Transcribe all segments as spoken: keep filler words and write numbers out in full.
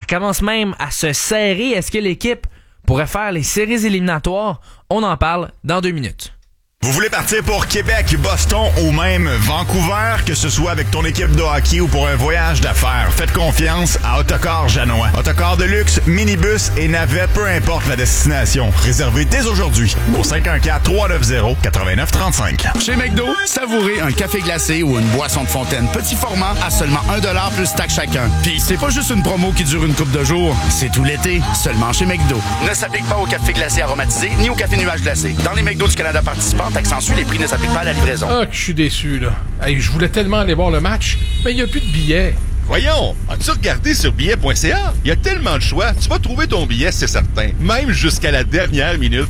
commence même à se serrer. Est-ce que l'équipe pourrait faire les séries éliminatoires? On en parle dans deux minutes. Vous voulez partir pour Québec, Boston ou même Vancouver, que ce soit avec ton équipe de hockey ou pour un voyage d'affaires, faites confiance à Autocar Janois. Autocar de luxe, minibus et navette, peu importe la destination. Réservez dès aujourd'hui au cinq un quatre, trois neuf zéro, neuf neuf trois cinq. Chez McDo, savourez un café glacé ou une boisson de fontaine petit format à seulement un dollar plus taxe chacun. Puis c'est pas juste une promo qui dure une couple de jours, c'est tout l'été, seulement chez McDo. Ne s'applique pas au café glacé aromatisé ni au café nuage glacé. Dans les McDo du Canada participants, accentue, les prix ne s'appliquent pas à la livraison. Ah, que je suis déçu, là. Hey, je voulais tellement aller voir le match, mais il n'y a plus de billets. Voyons, as-tu regardé sur billet point c a? Il y a tellement de choix, tu vas trouver ton billet, c'est certain. Même jusqu'à la dernière minute.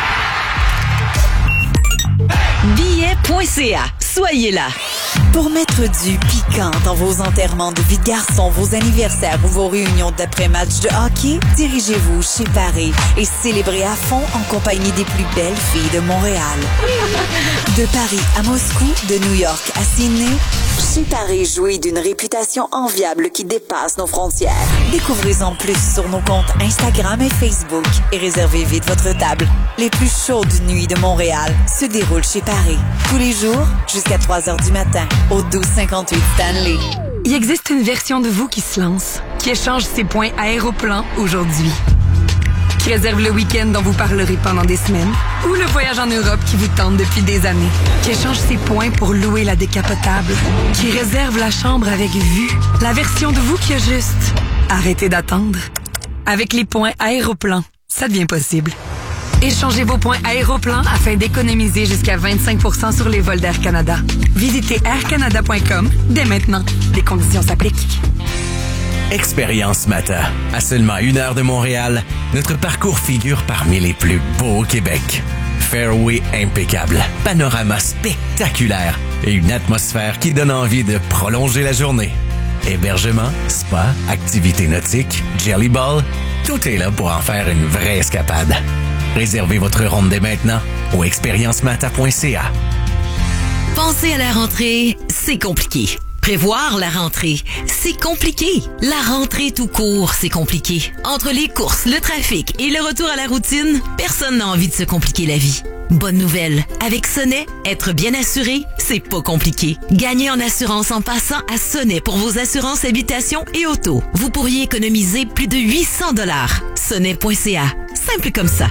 billet point c a. Soyez là. Pour mettre du piquant dans vos enterrements de vie de garçon, vos anniversaires ou vos réunions d'après-match de hockey, dirigez-vous chez Paris et célébrez à fond en compagnie des plus belles filles de Montréal. De Paris à Moscou, de New York à Sydney, chez Paris jouit d'une réputation enviable qui dépasse nos frontières. Découvrez-en plus sur nos comptes Instagram et Facebook et réservez vite votre table. Les plus chaudes nuits de Montréal se déroulent chez Paris. Tous les jours, jusqu'à trois heures du matin, au douze cinquante-huit Stanley. Il existe une version de vous qui se lance, qui échange ses points Aéroplan aujourd'hui, qui réserve le week-end dont vous parlerez pendant des semaines, ou le voyage en Europe qui vous tente depuis des années, qui échange ses points pour louer la décapotable, qui réserve la chambre avec vue, la version de vous qui a juste arrêté d'attendre. Avec les points Aéroplan, ça devient possible. Échangez vos points Aéroplan afin d'économiser jusqu'à vingt-cinq pour cent sur les vols d'Air Canada. Visitez air canada point com dès maintenant. Les conditions s'appliquent. Expérience Mata. À seulement une heure de Montréal, notre parcours figure parmi les plus beaux au Québec. Fairway impeccable, panorama spectaculaire et une atmosphère qui donne envie de prolonger la journée. Hébergement, spa, activités nautiques, jelly ball, tout est là pour en faire une vraie escapade. Réservez votre ronde dès maintenant au expérience mata point c a. Penser à la rentrée, c'est compliqué. Prévoir la rentrée, c'est compliqué. La rentrée tout court, c'est compliqué. Entre les courses, le trafic et le retour à la routine, personne n'a envie de se compliquer la vie. Bonne nouvelle, avec Sonnet, être bien assuré, c'est pas compliqué. Gagnez en assurance en passant à Sonnet pour vos assurances habitation et auto. Vous pourriez économiser plus de huit cents dollars. Sonnet point c a. Simple comme ça.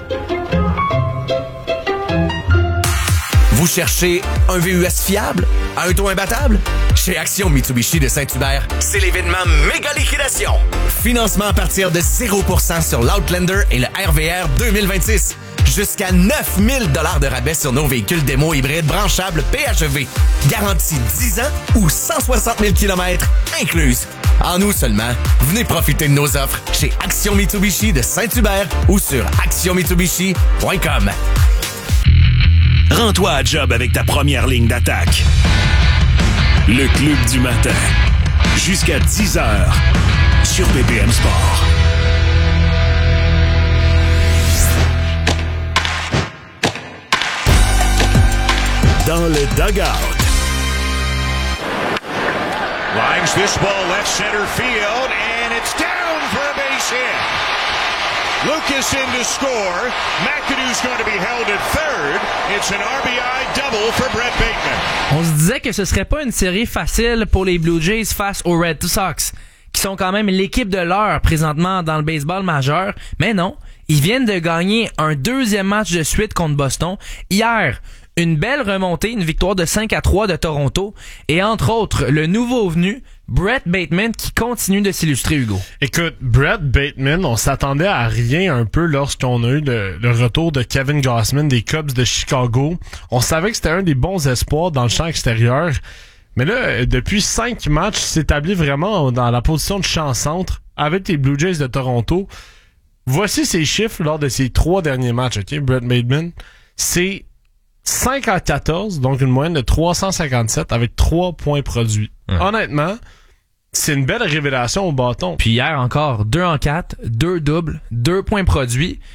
Vous cherchez un V U S fiable? Un taux imbattable? Chez Action Mitsubishi de Saint-Hubert, c'est l'événement méga liquidation. Financement à partir de zéro pour cent sur l'Outlander et le R V R deux mille vingt-six. Jusqu'à neuf mille dollars de rabais sur nos véhicules démo hybrides branchables P H E V. Garantie dix ans ou cent soixante mille kilomètres incluses. En nous seulement, venez profiter de nos offres chez Action Mitsubishi de Saint-Hubert ou sur action mitsubishi point com. Rends-toi à job avec ta première ligne d'attaque. Le Club du matin. Jusqu'à dix heures sur B P M Sport. Dans le dugout. Lines this ball left center field, and it's down for a base hit. Lucas in to score. McAdoo's going to be held at third. It's an R B I double for Brett Bateman. On se disait que ce serait pas une série facile pour les Blue Jays face aux Red Sox, qui sont quand même l'équipe de l'heure présentement dans le baseball majeur. Mais non, ils viennent de gagner un deuxième match de suite contre Boston. Hier, une belle remontée, une victoire de cinq à trois de Toronto. Et entre autres, le nouveau venu, Brett Bateman, qui continue de s'illustrer, Hugo. Écoute, Brett Bateman, on s'attendait à rien un peu lorsqu'on a eu le, le retour de Kevin Gausman des Cubs de Chicago. On savait que c'était un des bons espoirs dans le champ extérieur. Mais là, depuis cinq matchs, il s'établit vraiment dans la position de champ-centre avec les Blue Jays de Toronto. Voici ses chiffres lors de ses trois derniers matchs, ok, Brett Bateman. C'est cinq à quatorze, donc une moyenne de trois cent cinquante-sept avec trois points produits. Ouais. Honnêtement, c'est une belle révélation au bâton. Puis hier encore, deux en quatre, deux doubles, deux points produits.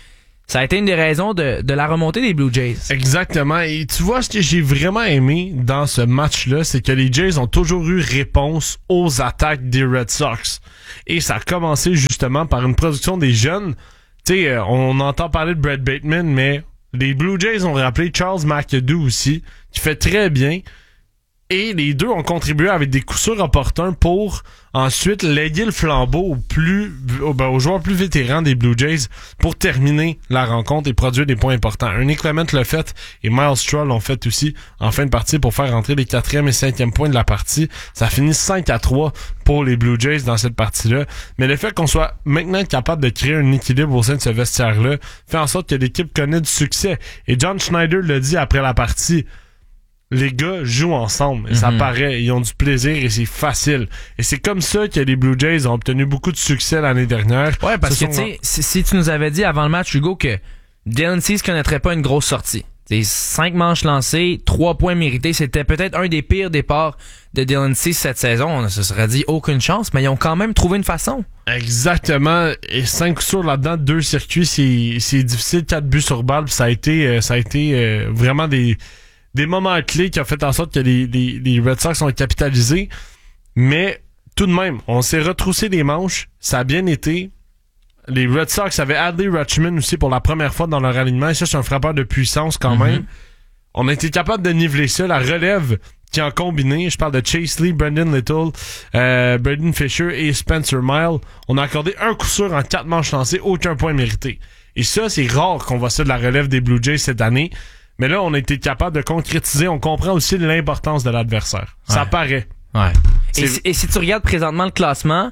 ça a été une des raisons de, de la remontée des Blue Jays. Exactement. Et tu vois, ce que j'ai vraiment aimé dans ce match-là, c'est que les Jays ont toujours eu réponse aux attaques des Red Sox. Et ça a commencé justement par une production des jeunes. Tu sais, on entend parler de Brett Bateman, mais les Blue Jays ont rappelé Charles McAdoo aussi, qui fait très bien. Et les deux ont contribué avec des coups sûrs opportuns pour ensuite léguer le flambeau aux, plus, aux, ben, aux joueurs plus vétérans des Blue Jays pour terminer la rencontre et produire des points importants. Ernie Clement l'a fait et Miles Straw l'ont fait aussi en fin de partie pour faire rentrer les quatrième et cinquième points de la partie. Ça finit cinq à trois pour les Blue Jays dans cette partie-là. Mais le fait qu'on soit maintenant capable de créer un équilibre au sein de ce vestiaire-là fait en sorte que l'équipe connaît du succès. Et John Schneider l'a dit après la partie. Les gars jouent ensemble et mm-hmm. ça paraît, ils ont du plaisir et c'est facile. Et c'est comme ça que les Blue Jays ont obtenu beaucoup de succès l'année dernière. Ouais, parce Ce que sont... tu sais, si, si tu nous avais dit avant le match, Hugo, que Dylan Cease connaîtrait pas une grosse sortie. T'sais, cinq manches lancées, trois points mérités, c'était peut-être un des pires départs de Dylan Cease cette saison. On se serait dit aucune chance, mais ils ont quand même trouvé une façon. Exactement. Et cinq coups sûrs là-dedans, deux circuits, c'est, c'est difficile, quatre buts sur balle. Ça a été, euh, ça a été euh, vraiment des des moments clés qui ont fait en sorte que les, les, les Red Sox ont capitalisé. Mais tout de même, on s'est retroussé les manches. Ça a bien été. Les Red Sox avaient Adley Rutschman aussi pour la première fois dans leur alignement. Et ça, c'est un frappeur de puissance quand mm-hmm. même. On a été capable de niveler ça. La relève qui en combiné, je parle de Chase Lee, Brendan Little, euh, Braden Fisher et Spencer Mile. On a accordé un coup sûr en quatre manches lancées, aucun point mérité. Et ça, c'est rare qu'on voit ça de la relève des Blue Jays cette année. Mais là, on a été capable de concrétiser. On comprend aussi l'importance de l'adversaire. Ouais. Ça paraît. Ouais. Et si, et si tu regardes présentement le classement,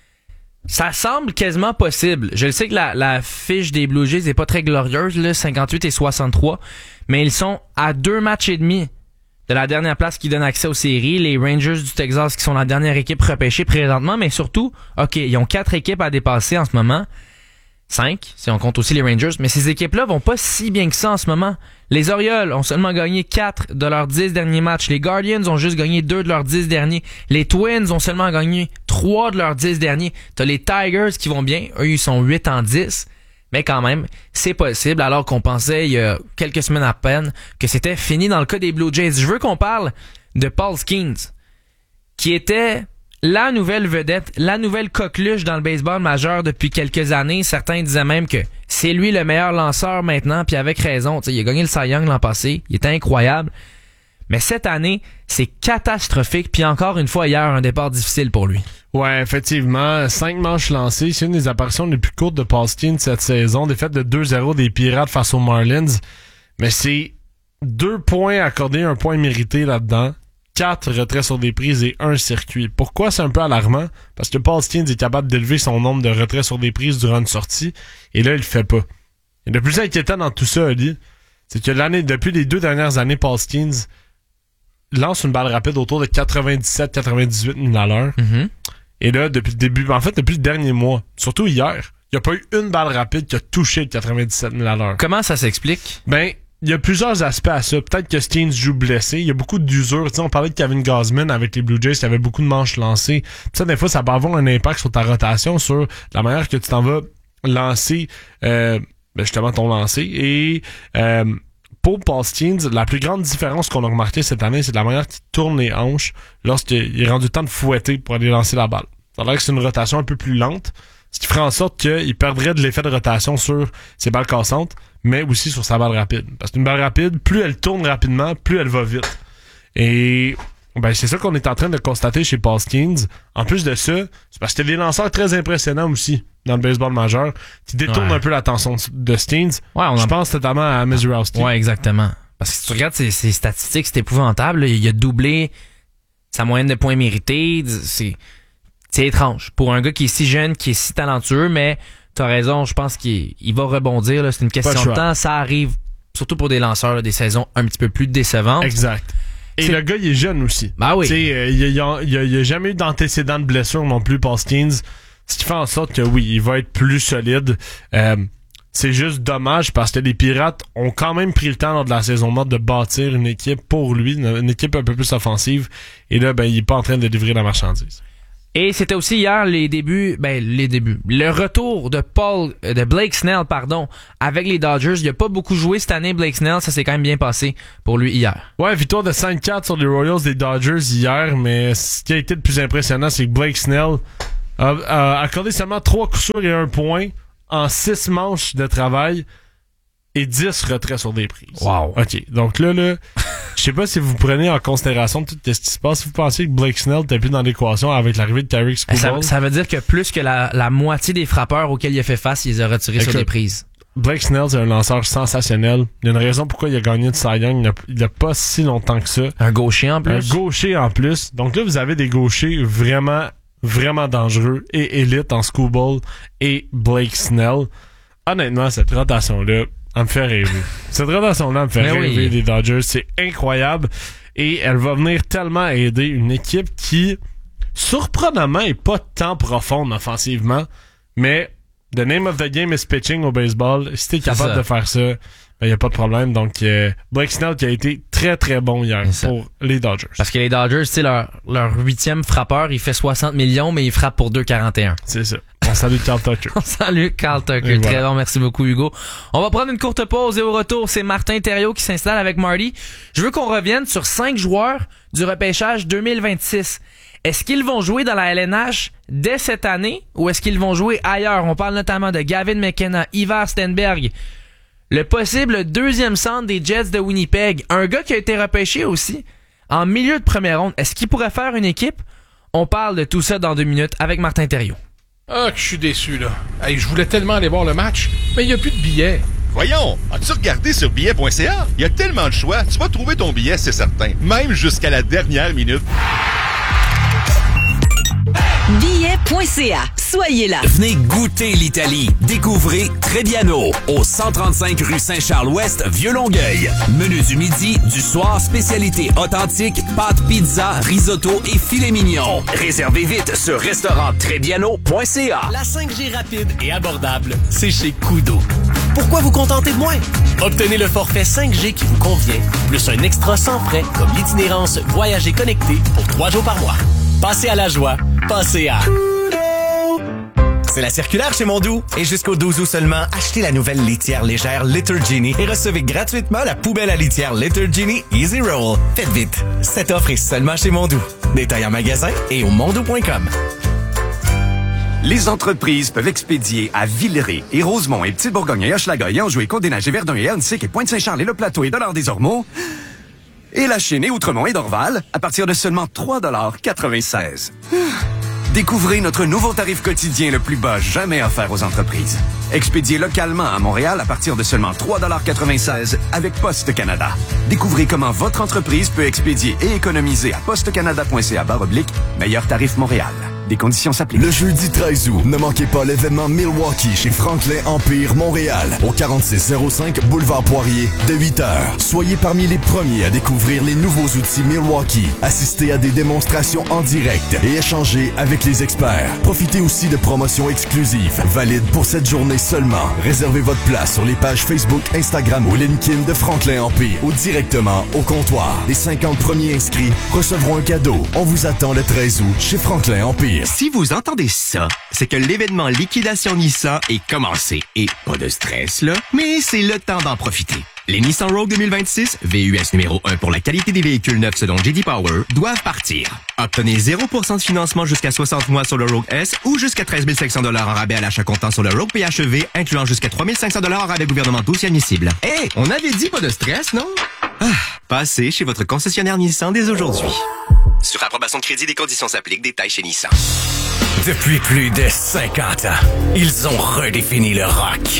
ça semble quasiment possible. Je le sais que la, la fiche des Blue Jays n'est pas très glorieuse, là, cinquante-huit et soixante-trois, mais ils sont à deux matchs et demi de la dernière place qui donne accès aux séries. Les Rangers du Texas qui sont la dernière équipe repêchée présentement, mais surtout, OK, ils ont quatre équipes à dépasser en ce moment. Cinq, si on compte aussi les Rangers, mais ces équipes-là vont pas si bien que ça en ce moment. Les Orioles ont seulement gagné quatre de leurs dix derniers matchs. Les Guardians ont juste gagné deux de leurs dix derniers. Les Twins ont seulement gagné trois de leurs dix derniers. T'as les Tigers qui vont bien. Eux, ils sont huit en dix. Mais quand même, c'est possible, alors qu'on pensait il y a quelques semaines à peine que c'était fini dans le cas des Blue Jays. Je veux qu'on parle de Paul Skeens, qui était la nouvelle vedette, la nouvelle coqueluche dans le baseball majeur depuis quelques années. Certains disaient même que c'est lui le meilleur lanceur maintenant, puis avec raison. T'sais, il a gagné le Cy Young l'an passé, il était incroyable. Mais cette année, c'est catastrophique, puis encore une fois hier, un départ difficile pour lui. Ouais, effectivement, cinq manches lancées, c'est une des apparitions les plus courtes de Paul Skeens cette saison, défaite de deux zéro des Pirates face aux Marlins. Mais c'est deux points accordés, un point mérité là-dedans. Quatre retraits sur des prises et un circuit. Pourquoi c'est un peu alarmant? Parce que Paul Skeens est capable d'élever son nombre de retraits sur des prises durant une sortie, et là, il le fait pas. Et le plus inquiétant dans tout ça, Ali, c'est que l'année, depuis les deux dernières années, Paul Skeens lance une balle rapide autour de quatre-vingt-dix-sept à quatre-vingt-dix-huit milles à l'heure. Mm-hmm. Et là, depuis le début, en fait, depuis le dernier mois, surtout hier, il n'y a pas eu une balle rapide qui a touché le quatre-vingt-dix-sept milles à l'heure. Comment ça s'explique? Ben, il y a plusieurs aspects à ça. Peut-être que Skeens joue blessé. Il y a beaucoup d'usure. Tu sais, on parlait de Kevin Gausman avec les Blue Jays, qui avait beaucoup de manches lancées. Puis ça, des fois, ça peut avoir un impact sur ta rotation, sur la manière que tu t'en vas lancer, euh, ben justement, ton lancer. Et euh, pour Paul Skeens, la plus grande différence qu'on a remarqué cette année, c'est de la manière qu'il tourne les hanches lorsqu'il est rendu temps de fouetter pour aller lancer la balle. Ça a l'air que c'est une rotation un peu plus lente, ce qui ferait en sorte qu'il perdrait de l'effet de rotation sur ses balles cassantes, mais aussi sur sa balle rapide. Parce qu'une balle rapide, plus elle tourne rapidement, plus elle va vite. Et ben c'est ça qu'on est en train de constater chez Paul Skeens. En plus de ça, c'est parce qu'il y a des lanceurs très impressionnants aussi dans le baseball majeur qui détournent ouais. un peu l'attention de Skeens. Ouais, on Je en... pense notamment à Mazeroski. Ouais, exactement. Parce que si tu regardes ses, ses statistiques, c'est épouvantable. Il a doublé sa moyenne de points mérités. C'est, c'est étrange. Pour un gars qui est si jeune, qui est si talentueux, mais t'as raison, je pense qu'il il va rebondir. Là. C'est une question de temps. Ça arrive, surtout pour des lanceurs, là, des saisons un petit peu plus décevantes. Exact. Et c'est... le gars, il est jeune aussi. Bah oui. Euh, il n'y a, a, a, a jamais eu d'antécédent de blessure non plus, Paul Skeens. Ce qui fait en sorte que oui, il va être plus solide. Euh, c'est juste dommage parce que les Pirates ont quand même pris le temps lors de la saison morte de bâtir une équipe pour lui, une, une équipe un peu plus offensive. Et là, ben, il est pas en train de livrer la marchandise. Et c'était aussi hier les débuts, ben les débuts, le retour de Paul, de Blake Snell, pardon, avec les Dodgers. Il a pas beaucoup joué cette année, Blake Snell, ça s'est quand même bien passé pour lui hier. Ouais, victoire de cinq quatre sur les Royals des Dodgers hier, mais ce qui a été le plus impressionnant, c'est que Blake Snell a, a accordé seulement trois coups sûrs et un point en six manches de travail et dix retraits sur des prises. Wow. OK, donc là, là, je sais pas si vous prenez en considération tout ce qui se passe. Si vous pensez que Blake Snell n'était plus dans l'équation avec l'arrivée de Tarik Skubal. Ça, ça veut dire que plus que la, la moitié des frappeurs auxquels il a fait face, il les a retirés sur des prises. Blake Snell, c'est un lanceur sensationnel. Il y a une raison pourquoi il a gagné de Cy Young il n'y a, a pas si longtemps que ça. Un gaucher en plus. Un gaucher en plus. Donc là, vous avez des gauchers vraiment, vraiment dangereux et élites en Skubal et Blake Snell. Honnêtement, cette rotation-là, elle me fait rêver. Cette rotation-là me fait Mais rêver oui. des Dodgers. C'est incroyable. Et elle va venir tellement aider une équipe qui, surprenamment, est pas tant profonde offensivement. Mais the name of the game is pitching au baseball. Si t'es capable ça. de faire ça, il ben, n'y a pas de problème. Donc, euh, Blake Snell qui a été très, très bon hier pour les Dodgers. Parce que les Dodgers, tu sais, leur, leur huitième frappeur, il fait soixante millions, mais il frappe pour deux virgule quarante et un. C'est ça. On salue Carl Tucker. On salue Carl Tucker. Et Très voilà. bon, merci beaucoup, Hugo. On va prendre une courte pause et au retour, c'est Martin Thériault qui s'installe avec Marty. Je veux qu'on revienne sur cinq joueurs du repêchage deux mille vingt-six. Est-ce qu'ils vont jouer dans la L N H dès cette année ou est-ce qu'ils vont jouer ailleurs? On parle notamment de Gavin McKenna, Ivar Stenberg, le possible deuxième centre des Jets de Winnipeg. Un gars qui a été repêché aussi en milieu de première ronde. Est-ce qu'il pourrait faire une équipe? On parle de tout ça dans deux minutes avec Martin Thériault. Ah, que je suis déçu, là. Hey, je voulais tellement aller voir le match, mais il n'y a plus de billets. Voyons, as-tu regardé sur billet point c a? Il y a tellement de choix, tu vas trouver ton billet, c'est certain. Même jusqu'à la dernière minute. billet point c a. Soyez là. Venez goûter l'Italie. Découvrez Trebbiano au cent trente-cinq rue Saint-Charles-Ouest, Vieux-Longueuil. Menu du midi, du soir, spécialité authentique, pâtes, pizza, risotto et filet mignon. Réservez vite sur restaurant trebbiano point c a. La cinq G rapide et abordable, c'est chez Koodo. Pourquoi vous contenter de moins? Obtenez le forfait cinq G qui vous convient, plus un extra sans frais comme l'itinérance Voyager connecté pour trois jours par mois. Passez à la joie, passez à... C'est la circulaire chez Mondou. Et jusqu'au douze août seulement, achetez la nouvelle litière légère Litter Genie et recevez gratuitement la poubelle à litière Litter Genie Easy Roll. Faites vite. Cette offre est seulement chez Mondou. Détail en magasin et au mondou point com. Les entreprises peuvent expédier à Villeray et Rosemont et Petite-Bourgogne et Hochelaga et Anjou et Côte-des-Neiges et Verdun et Huntsic et Pointe-Saint-Charles et Le Plateau et Dollard-des-Ormeaux et La Chine et Outremont et Dorval à partir de seulement trois dollars quatre-vingt-seize. Découvrez notre nouveau tarif quotidien le plus bas jamais offert aux entreprises. Expédié localement à Montréal à partir de seulement trois dollars quatre-vingt-seize avec Poste Canada. Découvrez comment votre entreprise peut expédier et économiser à postecanada point c a barre oblique meilleur tarif Montréal. Des conditions s'appliquent. Le jeudi treize août, ne manquez pas l'événement Milwaukee chez Franklin Empire Montréal, au quarante-six zéro cinq Boulevard Poirier, de huit heures. Soyez parmi les premiers à découvrir les nouveaux outils Milwaukee, assistez à des démonstrations en direct et échangez avec les experts. Profitez aussi de promotions exclusives, valides pour cette journée seulement. Réservez votre place sur les pages Facebook, Instagram ou LinkedIn de Franklin Empire ou directement au comptoir. Les cinquante premiers inscrits recevront un cadeau. On vous attend le treize août chez Franklin Empire. Si vous entendez ça, c'est que l'événement Liquidation Nissan est commencé. Et pas de stress, là, mais c'est le temps d'en profiter. Les Nissan Rogue deux mille vingt-six, V U S numéro un pour la qualité des véhicules neufs selon J D Power, doivent partir. Obtenez zéro pour cent de financement jusqu'à soixante mois sur le Rogue S ou jusqu'à treize mille cinq cents dollars en rabais à l'achat comptant sur le Rogue P H E V, incluant jusqu'à trois mille cinq cents dollars en rabais gouvernementaux si admissible. Hé, hey, on avait dit pas de stress, non? Ah, passez chez votre concessionnaire Nissan dès aujourd'hui. Sur approbation de crédit, des conditions s'appliquent. Détails chez Nissan. Depuis plus de cinquante ans, ils ont redéfini le rock.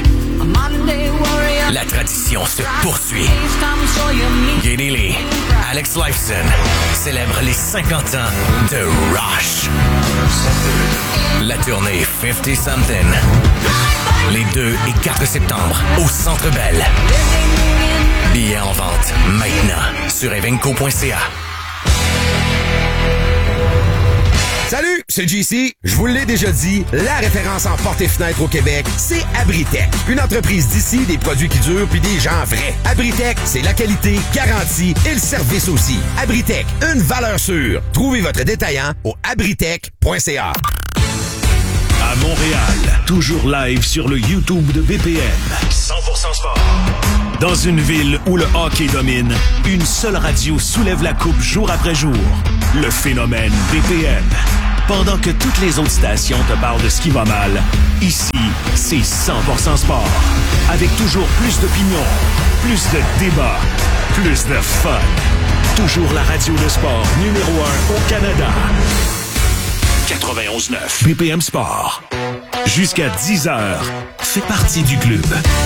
La tradition se poursuit. Geddy Lee, Alex Lifeson célèbrent les cinquante ans de Rush. La tournée cinquante something. Les deux et quatre septembre au Centre Bell. Billets en vente maintenant sur evenco point c a. Salut! c'est J C. Je vous l'ai déjà dit, la référence en portes et fenêtres au Québec, c'est Abritech. Une entreprise d'ici, des produits qui durent puis des gens vrais. Abritech, c'est la qualité, garantie et le service aussi. Abritech, une valeur sûre. Trouvez votre détaillant au abritech point c a. À Montréal, toujours live sur le YouTube de B P M. cent pour cent sport. Dans une ville où le hockey domine, une seule radio soulève la coupe jour après jour. Le phénomène B P M. Pendant que toutes les autres stations te parlent de ce qui va mal, ici, c'est cent pour cent sport. Avec toujours plus d'opinions, plus de débats, plus de fun. Toujours la radio de sport numéro un au Canada. quatre-vingt-onze neuf B P M Sport. Jusqu'à dix heures, fais partie du club.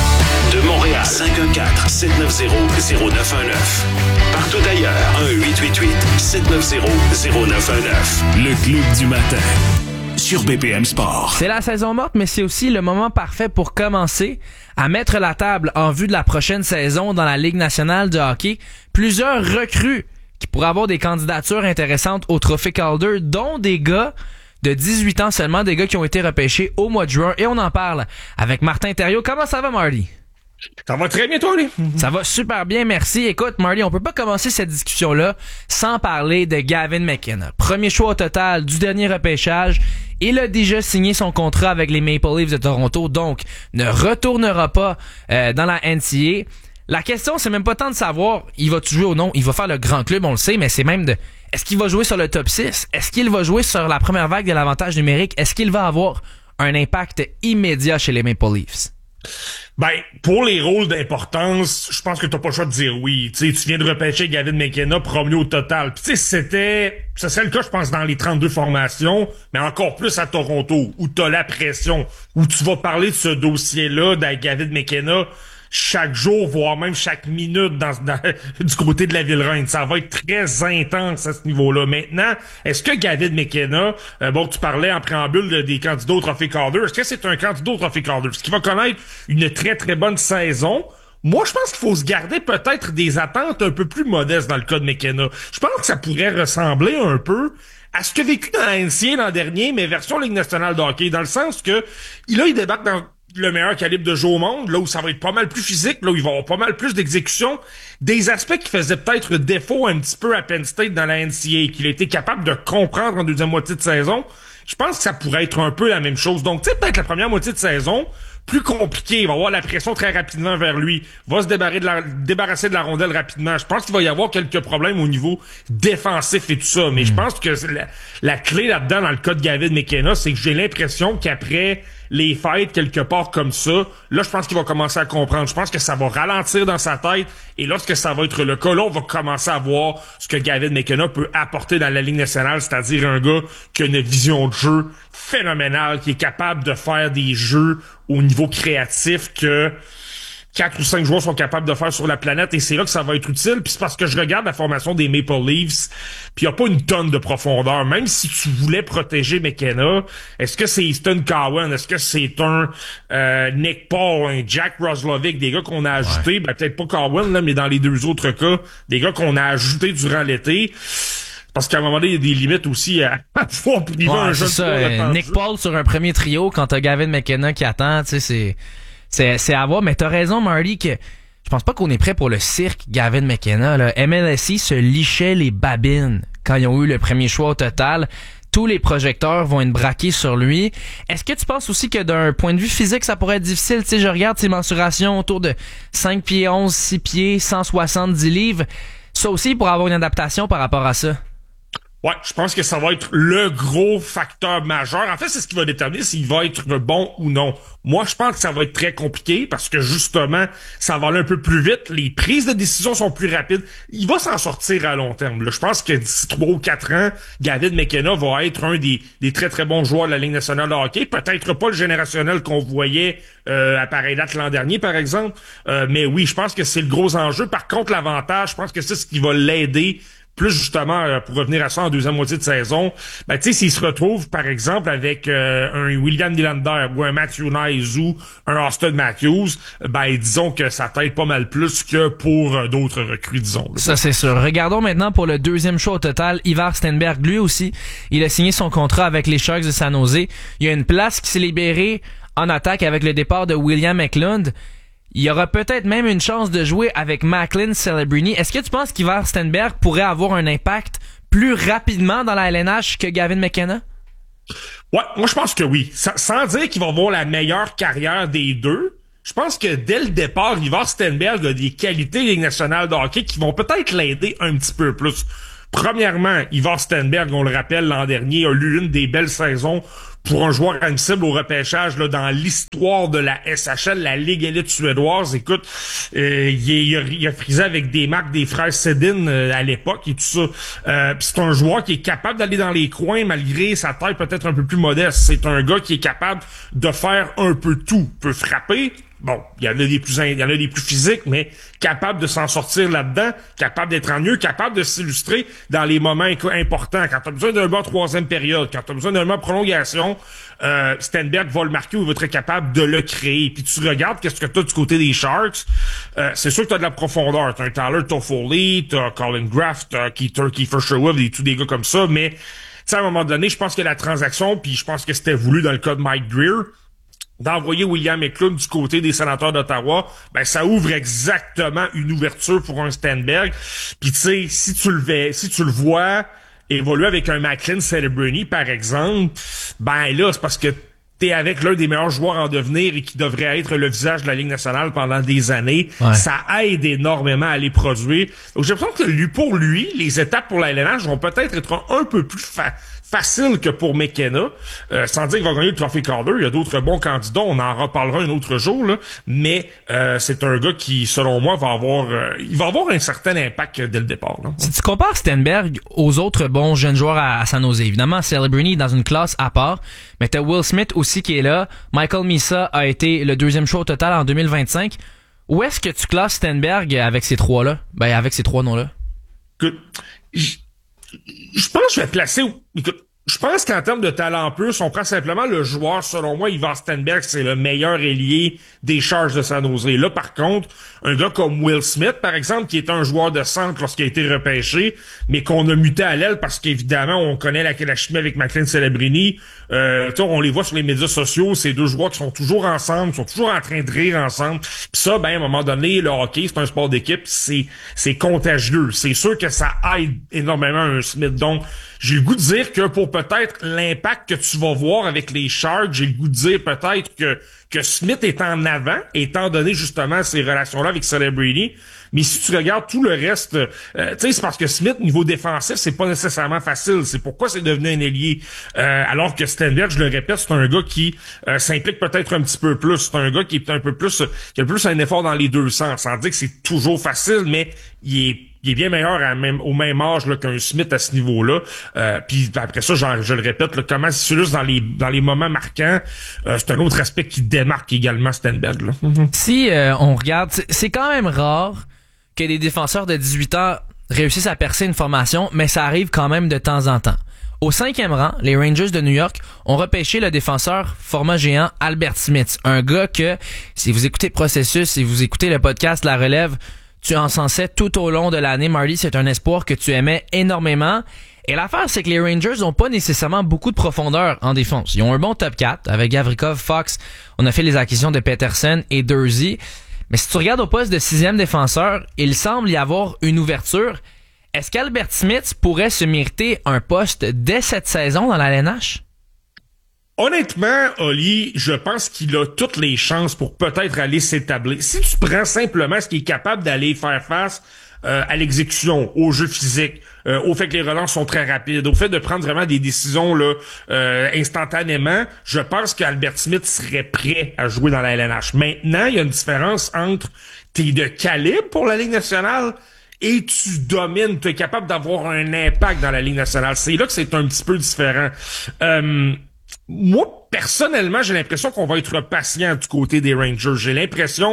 De Montréal, cinq un quatre, sept neuf zéro, zéro neuf un neuf. Partout ailleurs, un huit huit huit, sept neuf zéro, zéro neuf un neuf. Le club du matin. Sur B P M Sport. C'est la saison morte, mais c'est aussi le moment parfait pour commencer à mettre la table en vue de la prochaine saison dans la Ligue nationale de hockey. Plusieurs recrues qui pourraient avoir des candidatures intéressantes au Trophée Calder, dont des gars de dix-huit ans seulement, des gars qui ont été repêchés au mois de juin. Et on en parle avec Martin Thériault. Comment ça va, Marty? Ça va très bien, toi, Ali? Ça va super bien, merci. Écoute, Marty, on peut pas commencer cette discussion-là sans parler de Gavin McKenna. Premier choix au total du dernier repêchage. Il a déjà signé son contrat avec les Maple Leafs de Toronto, donc ne retournera pas euh, dans la N C A A. La question, c'est même pas tant de savoir il va-tu jouer ou non. Il va faire le grand club, on le sait, mais c'est même de est-ce qu'il va jouer sur le top six? Est-ce qu'il va jouer sur la première vague de l'avantage numérique? Est-ce qu'il va avoir un impact immédiat chez les Maple Leafs? Ben, pour les rôles d'importance, je pense que t'as pas le choix de dire oui. Tu sais, tu viens de repêcher Gavin McKenna, premier au total. Puis tu sais, c'était, ce serait le cas, je pense, dans les trente-deux formations, mais encore plus à Toronto, où t'as la pression, où tu vas parler de ce dossier-là, de Gavin McKenna, chaque jour, voire même chaque minute dans, dans du côté de la Ville-Reine. Ça va être très intense à ce niveau-là. Maintenant, est-ce que Gavin McKenna, euh, bon, tu parlais en préambule de, des candidats au Trophée Calder, est-ce que c'est un candidat au Trophée Calder? Est-ce qu'il va connaître une très, très bonne saison? Moi, je pense qu'il faut se garder peut-être des attentes un peu plus modestes dans le cas de McKenna. Je pense que ça pourrait ressembler un peu à ce que vécu dans la N C A A l'an dernier, mais version Ligue nationale de hockey, dans le sens que là, il débarque dans le meilleur calibre de jeu au monde, là où ça va être pas mal plus physique, là où il va y avoir pas mal plus d'exécution, des aspects qui faisaient peut-être défaut un petit peu à Penn State dans la N C A A, qu'il a été capable de comprendre en deuxième moitié de saison. Je pense que ça pourrait être un peu la même chose. Donc, tu sais, peut-être la première moitié de saison, plus compliqué, il va avoir la pression très rapidement vers lui, va se débarrasser de la, débarrasser de la rondelle rapidement. Je pense qu'il va y avoir quelques problèmes au niveau défensif et tout ça, mais mmh. je pense que la, la clé là-dedans, dans le cas de Gavin McKenna, c'est que j'ai l'impression qu'après les fêtes, quelque part comme ça, là, je pense qu'il va commencer à comprendre. Je pense que ça va ralentir dans sa tête, et lorsque ça va être le cas, là, on va commencer à voir ce que Gavin McKenna peut apporter dans la Ligue nationale, c'est-à-dire un gars qui a une vision de jeu phénoménale, qui est capable de faire des jeux au niveau créatif que quatre ou cinq joueurs sont capables de faire sur la planète, et c'est là que ça va être utile. Puis c'est parce que je regarde la formation des Maple Leafs, puis il n'y a pas une tonne de profondeur. Même si tu voulais protéger McKenna, est-ce que c'est Easton Cowan, est-ce que c'est un euh, Nick Paul, un Jack Roslovic, des gars qu'on a ajoutés, ouais. ben peut-être pas Cowan, là, mais dans les deux autres cas, des gars qu'on a ajoutés durant l'été. Parce qu'à un moment donné, il y a des limites aussi à, à pouvoir priver ouais, un jeune. C'est ça, Nick Paul sur un premier trio, quand t'as Gavin McKenna qui attend, tu sais, c'est... C'est, c'est à voir, mais t'as raison, Marty, que je pense pas qu'on est prêt pour le cirque Gavin McKenna, là. M L S I se lichait les babines quand ils ont eu le premier choix au total. Tous les projecteurs vont être braqués sur lui. Est-ce que tu penses aussi que d'un point de vue physique, ça pourrait être difficile? Tu sais, je regarde ses mensurations autour de cinq pieds onze, six pieds, cent soixante-dix livres. Ça aussi, pour avoir une adaptation par rapport à ça. Ouais, je pense que ça va être le gros facteur majeur. En fait, c'est ce qui va déterminer s'il va être bon ou non. Moi, je pense que ça va être très compliqué parce que justement, ça va aller un peu plus vite. Les prises de décision sont plus rapides. Il va s'en sortir à long terme. Là, je pense que d'ici trois ou quatre ans, Gavin McKenna va être un des, des très très bons joueurs de la Ligue nationale de hockey. Peut-être pas le générationnel qu'on voyait euh, à pareille date l'an dernier, par exemple. Euh, mais oui, je pense que c'est le gros enjeu. Par contre, l'avantage, je pense que c'est ce qui va l'aider plus justement, euh, pour revenir à ça en deuxième moitié de saison, ben tu sais, s'il se retrouve, par exemple, avec euh, un William Nylander ou un Matthew Knies ou un Auston Matthews, ben disons que ça t'aide pas mal plus que pour euh, d'autres recrues, disons. Là. Ça, c'est sûr. Regardons maintenant pour le deuxième choix au total, Ivar Stenberg. Lui aussi, il a signé son contrat avec les Sharks de San Jose. Il y a une place qui s'est libérée en attaque avec le départ de William Eklund. Il y aura peut-être même une chance de jouer avec Macklin Celebrini. Est-ce que tu penses qu'Ivar Stenberg pourrait avoir un impact plus rapidement dans la L N H que Gavin McKenna? Ouais, moi je pense que oui. Sans, sans dire qu'il va avoir la meilleure carrière des deux, je pense que dès le départ, Ivar Stenberg a des qualités Ligue nationale de hockey qui vont peut-être l'aider un petit peu plus. Premièrement, Ivar Stenberg, on le rappelle, l'an dernier, a eu une des belles saisons pour un joueur admissible au repêchage là, dans l'histoire de la S H L, la Ligue élite suédoise. Écoute, euh, il, il, a, il a frisé avec des marques des frères Sedin euh, à l'époque et tout ça. Euh, Puis c'est un joueur qui est capable d'aller dans les coins malgré sa taille peut-être un peu plus modeste. C'est un gars qui est capable de faire un peu tout. Il peut frapper. Bon, il y en a des plus, il y en a des plus physiques, mais capable de s'en sortir là-dedans, capable d'être en mieux, capable de s'illustrer dans les moments importants. Quand t'as besoin d'un bas troisième période, quand t'as besoin d'un bas prolongation, euh, Stenberg va le marquer ou il va être capable de le créer. Puis tu regardes qu'est-ce que t'as du côté des Sharks, euh, c'est sûr que t'as de la profondeur. T'as un Tyler Toffoli, t'as Colin Graff, t'as Keeter, Kiefer Sherwood et tous des gars comme ça, mais tu sais, à un moment donné, je pense que la transaction, puis je pense que c'était voulu dans le cas de Mike Greer, d'envoyer William Eklund du côté des Sénateurs d'Ottawa, ben ça ouvre exactement une ouverture pour un Stenberg. Puis tu sais, si tu le vais, si tu le vois évoluer avec un Macklin Celebrini, par exemple, ben là, c'est parce que t'es avec l'un des meilleurs joueurs en devenir et qui devrait être le visage de la Ligue nationale pendant des années. Ouais. Ça aide énormément à les produire. Donc j'ai l'impression que lui, pour lui, les étapes pour la L N H vont peut-être être un, un peu plus fa- facile que pour McKenna. Euh, sans dire qu'il va gagner le Trophy Calder. Il y a d'autres bons candidats. On en reparlera un autre jour, là. Mais euh, c'est un gars qui, selon moi, va avoir euh, il va avoir un certain impact dès le départ. Là. Si tu compares Stenberg aux autres bons jeunes joueurs à, à San Jose, évidemment, Celebrini est dans une classe à part, mais t'as Will Smith aussi qui est là. Michael Misa a été le deuxième choix au total en deux mille vingt-cinq. Où est-ce que tu classes Stenberg avec ces trois-là? Ben, avec ces trois noms-là. Écoute, je pense que je vais placer... Écoute, je pense qu'en termes de talent pur, si on prend simplement le joueur, selon moi, Ivar Stenberg, c'est le meilleur ailier des Sharks de San Jose. Là, par contre, un gars comme Will Smith, par exemple, qui est un joueur de centre lorsqu'il a été repêché, mais qu'on a muté à l'aile parce qu'évidemment, on connaît la, la chimie avec Macklin Celebrini. Euh, on les voit sur les médias sociaux, ces deux joueurs qui sont toujours ensemble, sont toujours en train de rire ensemble. Puis ça, ben, à un moment donné, le hockey, c'est un sport d'équipe, c'est, c'est contagieux. C'est sûr que ça aide énormément un Smith. Donc, j'ai le goût de dire que pour peut-être l'impact que tu vas voir avec les Sharks, j'ai le goût de dire peut-être que que Smith est en avant, étant donné justement ces relations-là avec Celebrini. Mais si tu regardes tout le reste, euh, tu sais, c'est parce que Smith, niveau défensif, c'est pas nécessairement facile. C'est pourquoi c'est devenu un ailier. Euh, alors que Stenberg, je le répète, c'est un gars qui euh, s'implique peut-être un petit peu plus. C'est un gars qui est un peu plus, qui a plus un effort dans les deux sens. Sans dire que c'est toujours facile, mais il est il est bien meilleur à même, au même âge là, qu'un Smith à ce niveau-là. Euh, puis après ça, genre, je le répète, là, comment c'est juste dans les dans les moments marquants, euh, c'est un autre aspect qui démarque également Stenberg. Là. Mm-hmm. Si euh, on regarde, c'est, c'est quand même rare que des défenseurs de dix-huit ans réussissent à percer une formation, mais ça arrive quand même de temps en temps. Au cinquième rang, les Rangers de New York ont repêché le défenseur format géant Albert Smith. Un gars que, si vous écoutez Processus, si vous écoutez le podcast La Relève, tu encensais tout au long de l'année. Marty, c'est un espoir que tu aimais énormément. Et l'affaire, c'est que les Rangers n'ont pas nécessairement beaucoup de profondeur en défense. Ils ont un bon top quatre. Avec Gavrikov, Fox, on a fait les acquisitions de Peterson et Durzi. Mais si tu regardes au poste de sixième défenseur, il semble y avoir une ouverture. Est-ce qu'Albert Smith pourrait se mériter un poste dès cette saison dans la L N H? Honnêtement, Oli, je pense qu'il a toutes les chances pour peut-être aller s'établir. Si tu prends simplement ce qui est capable d'aller faire face euh, à l'exécution, au jeu physique, euh, au fait que les relances sont très rapides, au fait de prendre vraiment des décisions là euh, instantanément, je pense qu'Albert Smith serait prêt à jouer dans la L N H. Maintenant, il y a une différence entre t'es de calibre pour la Ligue nationale et tu domines, tu es capable d'avoir un impact dans la Ligue nationale. C'est là que c'est un petit peu différent. Euh, Moi, personnellement, j'ai l'impression qu'on va être patient du côté des Rangers. J'ai l'impression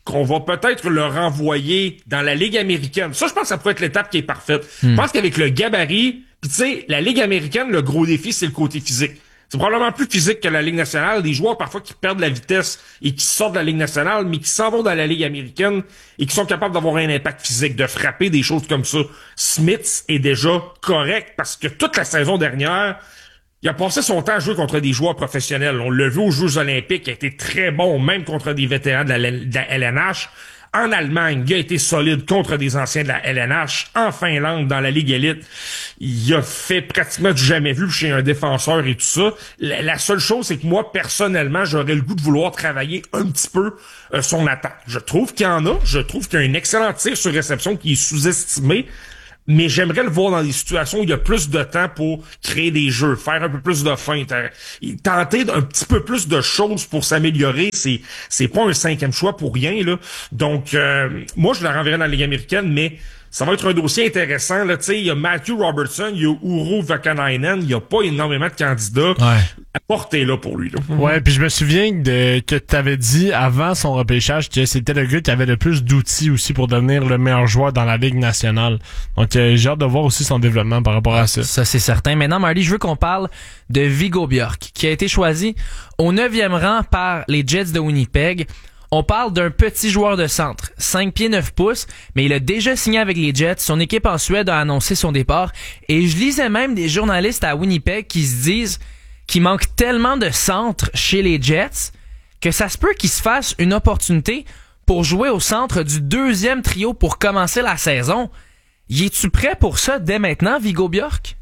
qu'on va peut-être le renvoyer dans la Ligue américaine. Ça, je pense que ça pourrait être l'étape qui est parfaite. Mm. Je pense qu'avec le gabarit, puis tu sais, la Ligue américaine, le gros défi, c'est le côté physique. C'est probablement plus physique que la Ligue nationale. Des joueurs, parfois, qui perdent la vitesse et qui sortent de la Ligue nationale, mais qui s'en vont dans la Ligue américaine et qui sont capables d'avoir un impact physique, de frapper des choses comme ça. Smith est déjà correct parce que toute la saison dernière, il a passé son temps à jouer contre des joueurs professionnels. On l'a vu aux Jeux olympiques, il a été très bon, même contre des vétérans de la, de la L N H. En Allemagne, il a été solide contre des anciens de la L N H. En Finlande, dans la Ligue élite, il a fait pratiquement du jamais vu chez un défenseur et tout ça. La, la seule chose, c'est que moi, personnellement, j'aurais le goût de vouloir travailler un petit peu euh, son attaque. Je trouve qu'il y en a. Je trouve qu'il y a un excellent tir sur réception qui est sous-estimé. Mais j'aimerais le voir dans des situations où il y a plus de temps pour créer des jeux, faire un peu plus de feintes, tenter un petit peu plus de choses pour s'améliorer. C'est c'est pas un cinquième choix pour rien, là. Donc, euh, moi, je le renverrai dans la Ligue américaine, mais ça va être un dossier intéressant. Là, tu sais, il y a Matthew Robertson, il y a Urho Vakanainen, il y a pas énormément de candidats. Ouais. La porte est là pour lui. Là. Ouais, puis je me souviens de que tu avais dit avant son repêchage que c'était le gars qui avait le plus d'outils aussi pour devenir le meilleur joueur dans la Ligue nationale. Donc euh, j'ai hâte de voir aussi son développement par rapport à ça. Ça, c'est certain. Maintenant, Marty, je veux qu'on parle de Viggo Bjork, qui a été choisi au neuvième rang par les Jets de Winnipeg. On parle d'un petit joueur de centre, cinq pieds neuf pouces, mais il a déjà signé avec les Jets. Son équipe en Suède a annoncé son départ. Et je lisais même des journalistes à Winnipeg qui se disent qu'il manque tellement de centres chez les Jets que ça se peut qu'il se fasse une opportunité pour jouer au centre du deuxième trio pour commencer la saison. Y es-tu prêt pour ça dès maintenant, Viggo Bjork?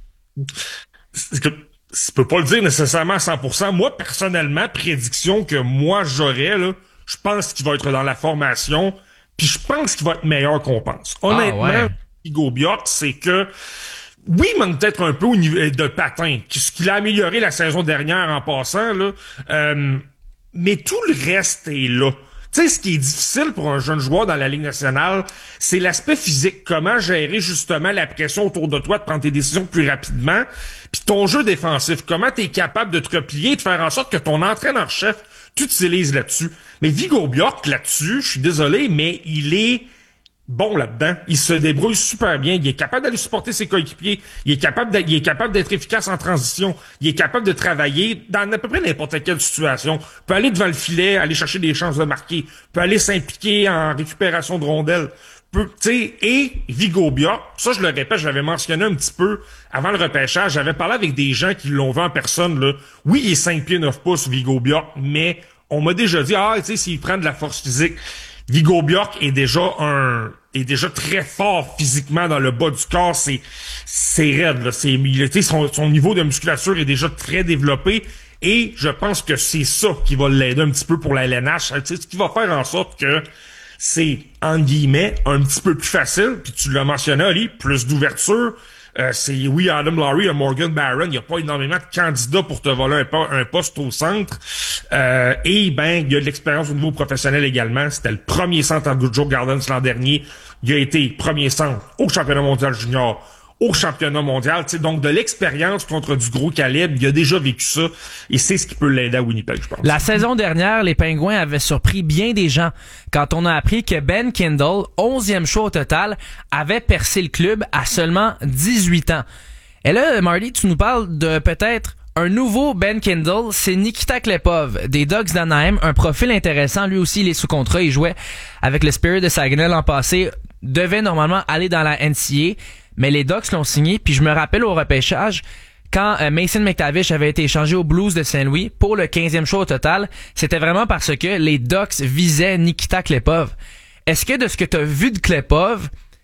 Je peux pas le dire nécessairement à cent pour cent. Moi, personnellement, prédiction que moi j'aurais, là, je pense qu'il va être dans la formation, puis je pense qu'il va être meilleur qu'on pense. Honnêtement, ah ouais. Viggo Bjork, c'est que oui, il manque peut-être un peu au niveau de patin, ce qu'il a amélioré la saison dernière en passant, là, euh, mais tout le reste est là. Tu sais, ce qui est difficile pour un jeune joueur dans la Ligue nationale, c'est l'aspect physique. Comment gérer justement la pression autour de toi, de prendre tes décisions plus rapidement, puis ton jeu défensif. Comment tu es capable de te replier, de faire en sorte que ton entraîneur-chef t'utilise là-dessus. Mais Viggo Bjork, là-dessus, je suis désolé, mais il est bon là-dedans. Il se débrouille super bien. Il est capable d'aller supporter ses coéquipiers. Il est capable d'être, il est capable d'être efficace en transition. Il est capable de travailler dans à peu près n'importe quelle situation. Il peut aller devant le filet, aller chercher des chances de marquer. Il peut aller s'impliquer en récupération de rondelles. Peut, t'sais, et Viggo Bjork, ça je le répète, je l'avais mentionné un petit peu avant le repêchage. J'avais parlé avec des gens qui l'ont vu en personne, là. Oui, il est cinq pieds neuf pouces, Viggo Bjork, mais on m'a déjà dit, ah, tu sais, s'il prend de la force physique, Viggo Bjork est déjà un, est déjà très fort physiquement dans le bas du corps. C'est, c'est raide, là. C'est, tu sais, son, son niveau de musculature est déjà très développé. Et je pense que c'est ça qui va l'aider un petit peu pour la L N H. Tu sais, ce qui va faire en sorte que c'est, entre guillemets, un petit peu plus facile. Puis tu l'as mentionné, Ali, plus d'ouverture. Euh, c'est, oui, Adam Lowry, Morgan Barron, il n'y a pas énormément de candidats pour te voler un, un poste au centre. Euh, et ben, il y a de l'expérience au niveau professionnel également. C'était le premier centre en Joe Gardens l'an dernier. Il a été premier centre au championnat mondial junior, au championnat mondial. Tu sais, donc de l'expérience contre du gros calibre, il a déjà vécu ça. Et c'est ce qui peut l'aider à Winnipeg, je pense. La saison dernière, les Pingouins avaient surpris bien des gens quand on a appris que Ben Kindle, onzième choix au total, avait percé le club à seulement dix-huit ans. Et là, Marty, tu nous parles de peut-être un nouveau Ben Kindle, c'est Nikita Klepov des Ducks d'Anaheim, un profil intéressant. Lui aussi, il est sous contrat, il jouait avec le Spirit de Saginaw l'an passé, devait normalement aller dans la N C A A, mais les Ducks l'ont signé. Puis je me rappelle au repêchage, quand euh, Mason McTavish avait été échangé aux Blues de Saint-Louis pour le quinzième choix au total, c'était vraiment parce que les Ducks visaient Nikita Klepov. Est-ce que de ce que tu as vu de Klepov,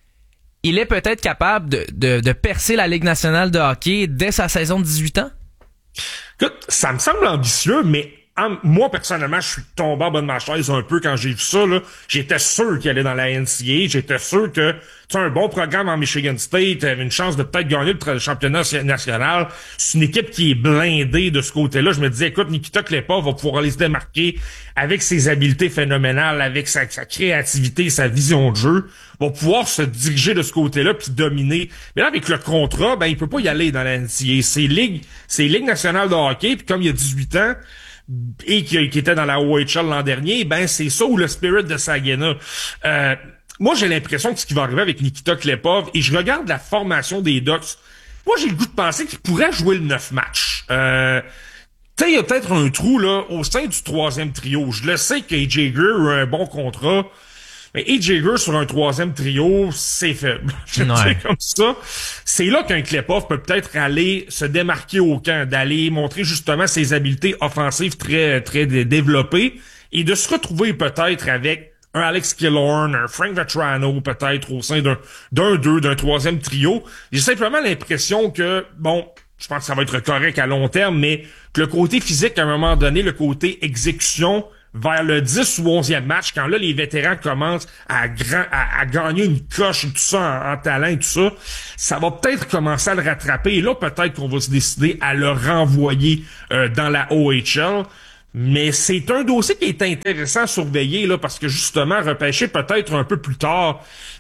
il est peut-être capable de, de, de percer la Ligue nationale de hockey dès sa saison de dix-huit ans? Écoute, ça me semble ambitieux, mais en, moi, personnellement, je suis tombé en bas de ma chaise un peu quand j'ai vu ça, là. J'étais sûr qu'il allait dans la N C A A. J'étais sûr que, tu as un bon programme en Michigan State, avait une chance de peut-être gagner le championnat national. C'est une équipe qui est blindée de ce côté-là. Je me disais, écoute, Nikita Klepov va pouvoir aller se démarquer avec ses habiletés phénoménales, avec sa, sa créativité, sa vision de jeu, va pouvoir se diriger de ce côté-là puis dominer. Mais là, avec le contrat, ben, il peut pas y aller dans la N C A A. C'est Ligue, c'est Ligue nationale de hockey, puis comme il y a dix-huit ans, et qui, qui était dans la O H L l'an dernier, ben c'est ça ou le Spirit de Saginaw. Euh, moi, j'ai l'impression que ce qui va arriver avec Nikita Klepov, et je regarde la formation des Ducks, moi, j'ai le goût de penser qu'il pourrait jouer le neuf matchs. Euh, tu sais, il y a peut-être un trou là au sein du troisième trio. Je le sais qu'A J Greer a un bon contrat, mais A J Greer sur un troisième trio, c'est faible. Je ouais. sais comme ça. C'est là qu'un Klepov peut peut-être aller se démarquer au camp, d'aller montrer justement ses habiletés offensives très très développées et de se retrouver peut-être avec un Alex Killorn, un Frank Vetrano peut-être au sein d'un d'un deux, d'un troisième trio. J'ai simplement l'impression que, bon, je pense que ça va être correct à long terme, mais que le côté physique, à un moment donné, le côté exécution, vers le dix ou onzième match, quand là, les vétérans commencent à, grand, à, à gagner une coche et tout ça en, en talent et tout ça, ça va peut-être commencer à le rattraper. Et là, peut-être qu'on va se décider à le renvoyer euh, dans la O H L. Mais c'est un dossier qui est intéressant à surveiller, là, parce que justement, repêcher peut-être un peu plus tard,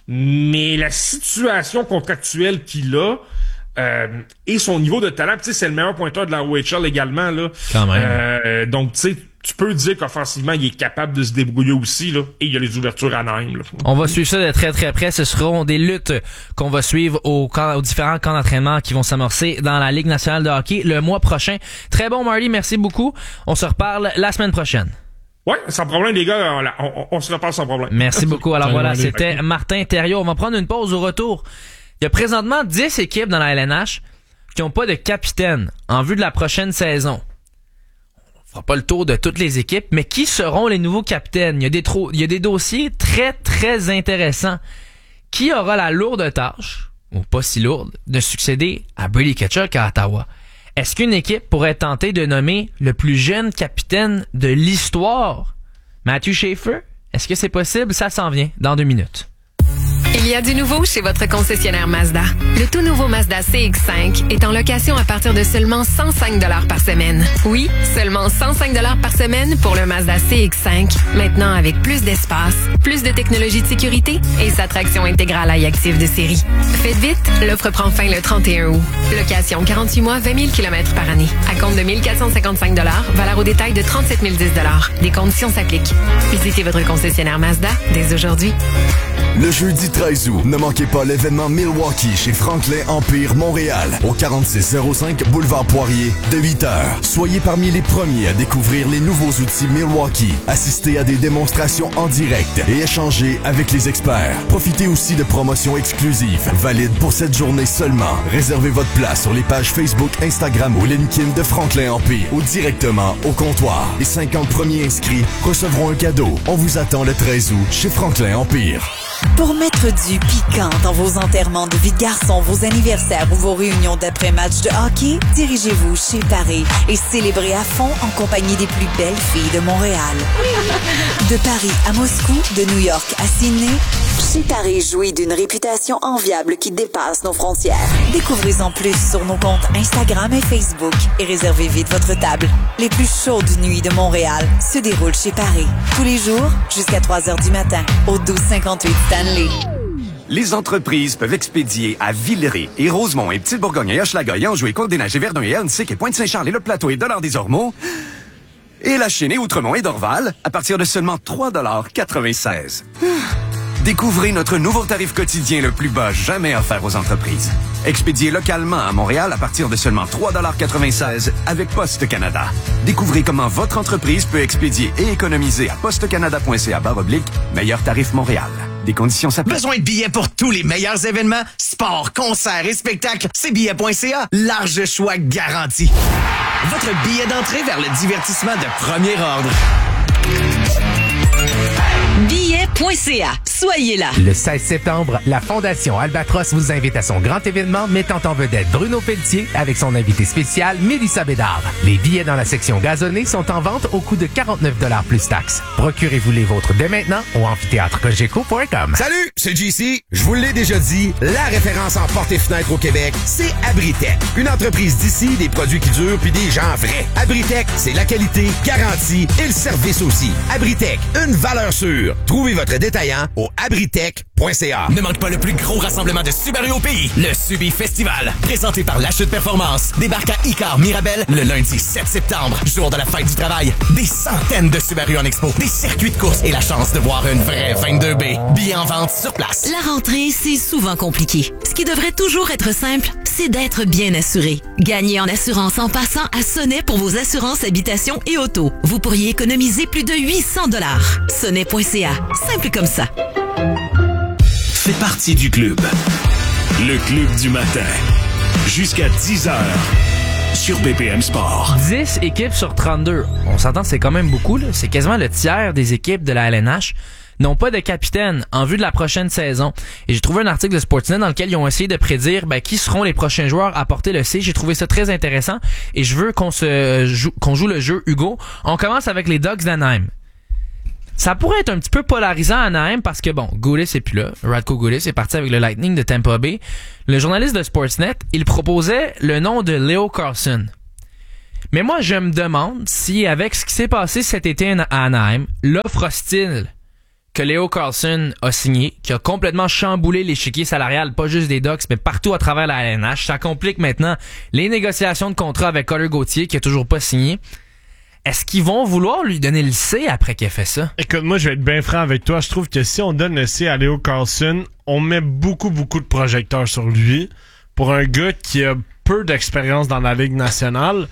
mais la situation contractuelle qu'il a, euh, et son niveau de talent, tu sais, c'est le meilleur pointeur de la O H L également, là. Quand même. Euh, donc, tu sais, tu peux dire qu'offensivement, il est capable de se débrouiller aussi, là, et il y a les ouvertures à Nîmes, là. On va suivre ça de très très près. Ce seront des luttes qu'on va suivre aux, camps, aux différents camps d'entraînement qui vont s'amorcer dans la Ligue nationale de hockey le mois prochain. Très bon, Marty, merci beaucoup. On se reparle la semaine prochaine. Ouais, sans problème, les gars, on, on, on se reparle sans problème. Merci beaucoup. Alors voilà, c'était Martin Thériault. On va prendre une pause au retour. Il y a présentement dix équipes dans la L N H qui n'ont pas de capitaine en vue de la prochaine saison. On fera pas le tour de toutes les équipes, mais qui seront les nouveaux capitaines? Il y a des, tro- il y a des dossiers très, très intéressants. Qui aura la lourde tâche, ou pas si lourde, de succéder à Brady Tkachuk à Ottawa? Est-ce qu'une équipe pourrait tenter de nommer le plus jeune capitaine de l'histoire? Matthew Schaefer? Est-ce que c'est possible? Ça s'en vient dans deux minutes. Il y a du nouveau chez votre concessionnaire Mazda. Le tout nouveau Mazda C X cinq est en location à partir de seulement cent cinq dollars par semaine. Oui, seulement cent cinq dollars par semaine pour le Mazda C X cinq, maintenant avec plus d'espace, plus de technologie de sécurité et sa traction intégrale iActive de série. Faites vite, l'offre prend fin le trente et un août. Location quarante-huit mois, vingt mille kilomètres par année. À compte de mille quatre cent cinquante-cinq dollars, valeur au détail de trente-sept mille dix dollars. Des conditions s'appliquent. Visitez votre concessionnaire Mazda dès aujourd'hui. Le jeudi treize août, ne manquez pas l'événement Milwaukee chez Franklin Empire Montréal, au quarante-six zéro cinq Boulevard Poirier, de huit heures. Soyez parmi les premiers à découvrir les nouveaux outils Milwaukee, assistez à des démonstrations en direct et échangez avec les experts. Profitez aussi de promotions exclusives, valides pour cette journée seulement. Réservez votre place sur les pages Facebook, Instagram ou LinkedIn de Franklin Empire ou directement au comptoir. Les cinquante premiers inscrits recevront un cadeau. On vous attend le treize août chez Franklin Empire. Pour mettre du piquant dans vos enterrements de vie de garçon, vos anniversaires ou vos réunions d'après-match de hockey, dirigez-vous chez Paris et célébrez à fond en compagnie des plus belles filles de Montréal. De Paris à Moscou, de New York à Sydney, chez Paris jouit d'une réputation enviable qui dépasse nos frontières. Découvrez-en plus sur nos comptes Instagram et Facebook et réservez vite votre table. Les plus chaudes nuits de Montréal se déroulent chez Paris. Tous les jours, jusqu'à trois heures du matin, au douze cinquante-huit Stanley. Les entreprises peuvent expédier à Villeray et Rosemont et Petite-Bourgogne et Hochelaga et Anjou et Côte-des-Neiges et Verdun et Annecy et Pointe-Saint-Charles et Le Plateau et Dollard-des-Ormeaux et La Chênaie, Outremont et Dorval à partir de seulement trois dollars quatre-vingt-seize. Découvrez notre nouveau tarif quotidien le plus bas jamais offert aux entreprises. Expédié localement à Montréal à partir de seulement trois dollars quatre-vingt-seize avec Poste Canada. Découvrez comment votre entreprise peut expédier et économiser à postecanada.ca barre oblique meilleur tarif Montréal. Des conditions s'appliquent. Besoin de billets pour tous les meilleurs événements? Sport, concerts et spectacles? C'est billets point c a. Large choix garanti. Votre billet d'entrée vers le divertissement de premier ordre. billets point c a. Soyez là. Le seize septembre, la Fondation Albatros vous invite à son grand événement mettant en vedette Bruno Pelletier avec son invité spécial Mélissa Bédard. Les billets dans la section gazonnée sont en vente au coût de quarante-neuf dollars plus taxes. Procurez-vous les vôtres dès maintenant au amphithéâtre cogeco point com. Salut, c'est J C. Je vous l'ai déjà dit, la référence en portes et fenêtres au Québec, c'est Abritech. Une entreprise d'ici, des produits qui durent puis des gens vrais. Abritech, c'est la qualité, garantie et le service aussi. Abritech, une valeur sûre. Trouvez votre détaillant au abritech point c a. Ne manque pas le plus gros rassemblement de Subaru au pays, le Subi Festival. Présenté par La Chute Performance. Débarque à Icar Mirabel le lundi sept septembre, jour de la fête du travail. Des centaines de Subaru en expo, des circuits de course et la chance de voir une vraie vingt-deux B. Billets en vente sur place. La rentrée, c'est souvent compliqué. Ce qui devrait toujours être simple, c'est d'être bien assuré. Gagnez en assurance en passant à Sonnet pour vos assurances habitation et auto. Vous pourriez économiser plus de huit cents dollars. Sonnet point c a. Simple comme ça. Fais partie du club. Le club du matin. Jusqu'à dix heures. Sur B P M Sport. dix équipes sur trente-deux. On s'entend, c'est quand même beaucoup, là. C'est quasiment le tiers des équipes de la L N H n'ont pas de capitaine en vue de la prochaine saison. Et j'ai trouvé un article de Sportsnet dans lequel ils ont essayé de prédire ben, qui seront les prochains joueurs à porter le C. J'ai trouvé ça très intéressant et je veux qu'on se joue, qu'on joue le jeu, Hugo. On commence avec les Ducks d'Anaheim. Ça pourrait être un petit peu polarisant à Anaheim parce que, bon, Goulis est plus là. Radko Goulis est parti avec le Lightning de Tampa Bay. Le journaliste de Sportsnet, il proposait le nom de Leo Carlsson. Mais moi, je me demande si, avec ce qui s'est passé cet été à Anaheim, l'offre hostile que Leo Carlsson a signé, qui a complètement chamboulé l'échiquier salarial, pas juste des Ducks, mais partout à travers la L N H, ça complique maintenant les négociations de contrat avec Connor Gauthier, qui a toujours pas signé. Est-ce qu'ils vont vouloir lui donner le C après qu'il ait fait ça? Écoute, moi, je vais être bien franc avec toi. Je trouve que si on donne le C à Leo Carlsson, on met beaucoup, beaucoup de projecteurs sur lui. Pour un gars qui a peu d'expérience dans la Ligue nationale,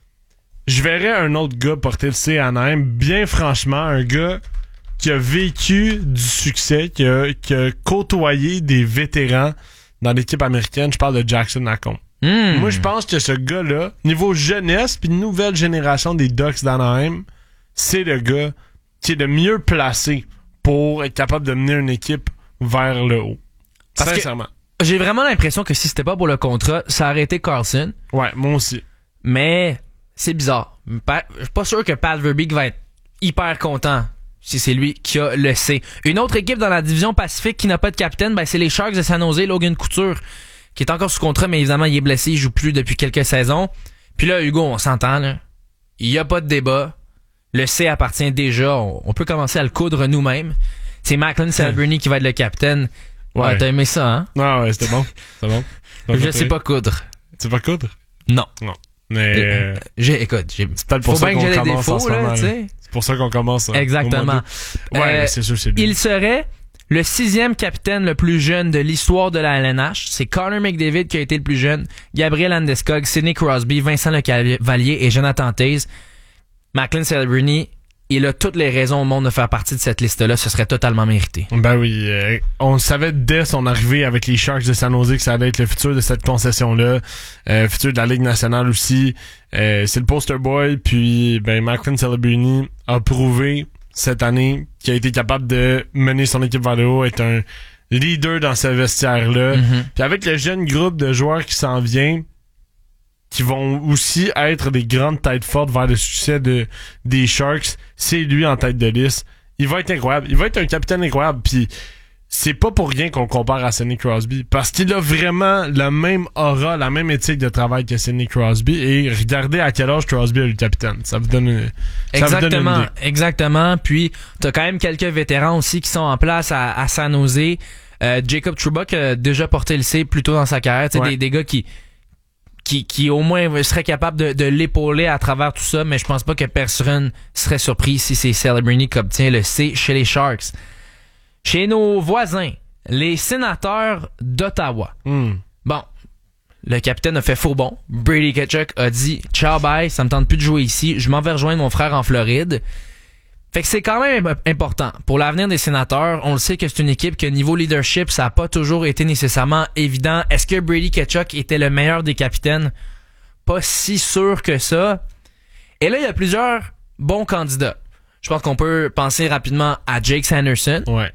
je verrais un autre gars porter le C à Anaheim. Bien franchement, un gars qui a vécu du succès, qui a, qui a côtoyé des vétérans dans l'équipe américaine. Je parle de Jackson Lacombe. Mmh. Moi, je pense que ce gars-là, niveau jeunesse puis nouvelle génération des Ducks d'Anaheim, c'est le gars qui est le mieux placé pour être capable de mener une équipe vers le haut. Parce sincèrement. J'ai vraiment l'impression que si c'était pas pour le contrat, ça aurait été Carlsson. Ouais, moi aussi. Mais c'est bizarre. Je suis pas sûr que Pat Verbeek va être hyper content si c'est lui qui a le C. Une autre équipe dans la division Pacifique qui n'a pas de capitaine, ben c'est les Sharks de San Jose, Logan Couture, qui est encore sous contrat, mais évidemment, il est blessé, il joue plus depuis quelques saisons. Puis là, Hugo, on s'entend, là. Il y a pas de débat. Le C appartient déjà. On, on peut commencer à le coudre nous-mêmes. C'est Macklin Celebrini qui va être le capitaine. Ouais, ouais, t'as aimé ça, hein? Ah ouais, c'était bon. C'était bon. Je sais pas coudre. Tu sais pas coudre? Non. Non. Mais, euh, j'ai, écoute, j'ai, c'est peut-être pour faut ça bien qu'on que j'ai des commence défauts, là, tu sais. C'est pour ça qu'on commence. Hein, exactement. Ouais, euh, mais c'est sûr, c'est lui. Il serait le sixième capitaine le plus jeune de l'histoire de la L N H. C'est Connor McDavid qui a été le plus jeune. Gabriel Landeskog, Sidney Crosby, Vincent Lecavalier et Jonathan Toews. Macklin Celebrini, il a toutes les raisons au monde de faire partie de cette liste-là. Ce serait totalement mérité. Ben oui. Euh, on le savait dès son arrivée avec les Sharks de San Jose que ça allait être le futur de cette concession-là. Euh, futur de la Ligue nationale aussi. Euh, c'est le poster boy. Puis, ben, Macklin Celebrini a prouvé cette année qui a été capable de mener son équipe vers le haut, être un leader dans ce vestiaire-là. Mm-hmm. Puis avec le jeune groupe de joueurs qui s'en vient, qui vont aussi être des grandes têtes fortes vers le succès de, des Sharks, c'est lui en tête de liste. Il va être incroyable. Il va être un capitaine incroyable. Puis c'est pas pour rien qu'on compare à Sidney Crosby, parce qu'il a vraiment la même aura, la même éthique de travail que Sidney Crosby. Et regardez à quel âge Crosby a eu le capitaine. Ça vous donne une, ça exactement, vous donne une idée. Exactement. Puis t'as quand même quelques vétérans aussi qui sont en place à, à San Jose. Euh, Jacob Trouba qui a déjà porté le C plus tôt dans sa carrière. Ouais. Des, des gars qui, qui, qui au moins seraient capables de, de l'épauler à travers tout ça, mais je pense pas que personne serait surpris si c'est Celebrini qui obtient le C chez les Sharks. Chez nos voisins, les Sénateurs d'Ottawa. Mm. Bon, le capitaine a fait faux bon. Brady Tkachuk a dit « Ciao, bye, ça me tente plus de jouer ici. Je m'en vais rejoindre mon frère en Floride. » Fait que c'est quand même important. Pour l'avenir des Sénateurs, on le sait que c'est une équipe que niveau leadership, ça n'a pas toujours été nécessairement évident. Est-ce que Brady Tkachuk était le meilleur des capitaines? Pas si sûr que ça. Et là, il y a plusieurs bons candidats. Je pense qu'on peut penser rapidement à Jake Sanderson. Ouais.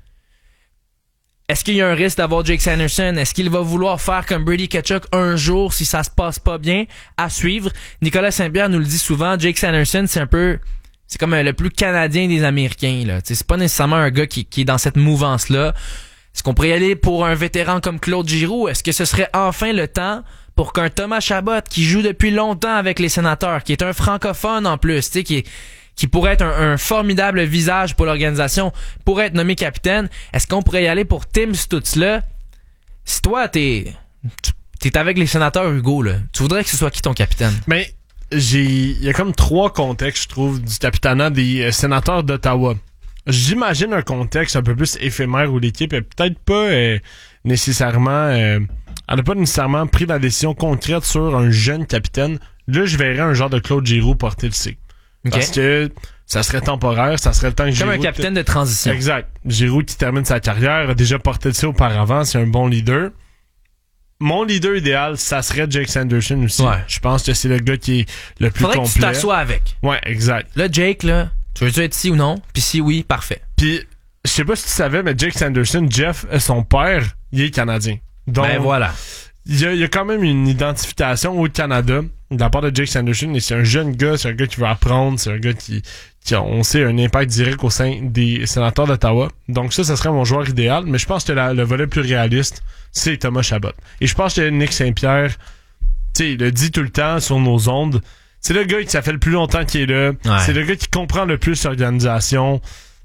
Est-ce qu'il y a un risque d'avoir Jake Sanderson? Est-ce qu'il va vouloir faire comme Brady Tkachuk un jour si ça se passe pas bien? À suivre. Nicolas Saint-Pierre nous le dit souvent, Jake Sanderson, c'est un peu... C'est comme le plus canadien des Américains, là. T'sais, c'est pas nécessairement un gars qui, qui est dans cette mouvance-là. Est-ce qu'on pourrait y aller pour un vétéran comme Claude Giroux? Est-ce que ce serait enfin le temps pour qu'un Thomas Chabot, qui joue depuis longtemps avec les Sénateurs, qui est un francophone en plus, t'sais, qui est, qui pourrait être un, un formidable visage pour l'organisation, pourrait être nommé capitaine. Est-ce qu'on pourrait y aller pour Tim Stutzla? Si toi, t'es, t'es avec les sénateurs, Hugo, là, tu voudrais que ce soit qui ton capitaine? Mais j'ai, il y a comme trois contextes, je trouve, du capitanat des euh, sénateurs d'Ottawa. J'imagine un contexte un peu plus éphémère où l'équipe est peut-être pas euh, nécessairement, euh, elle n'a pas nécessairement pris la décision concrète sur un jeune capitaine. Là, je verrais un genre de Claude Giroux porter le C. Okay. Parce que ça serait temporaire, ça serait le temps que Giroux... Comme un capitaine de transition. Exact. Giroux qui termine sa carrière, a déjà porté le C auparavant, c'est un bon leader. Mon leader idéal, ça serait Jake Sanderson aussi. Ouais. Je pense que c'est le gars qui est le plus Faudrait complet. Faudrait que tu t'assoies avec. Ouais, exact. Là, Jake, là, tu veux-tu être ici ou non? Puis si oui, parfait. Puis, je sais pas si tu savais, mais Jake Sanderson, Jeff, son père, il est Canadien. Donc, ben voilà. Il y, a, il y a quand même une identification au Canada de la part de Jake Sanderson, et c'est un jeune gars, c'est un gars qui veut apprendre, c'est un gars qui, qui a, on sait, un impact direct au sein des sénateurs d'Ottawa. Donc ça, ça serait mon joueur idéal, mais je pense que la, le volet plus réaliste, c'est Thomas Chabot. Et je pense que Nick Saint-Pierre, tu sais, il le dit tout le temps sur nos ondes, c'est le gars qui ça fait le plus longtemps qu'il est là, ouais. C'est le gars qui comprend le plus l'organisation.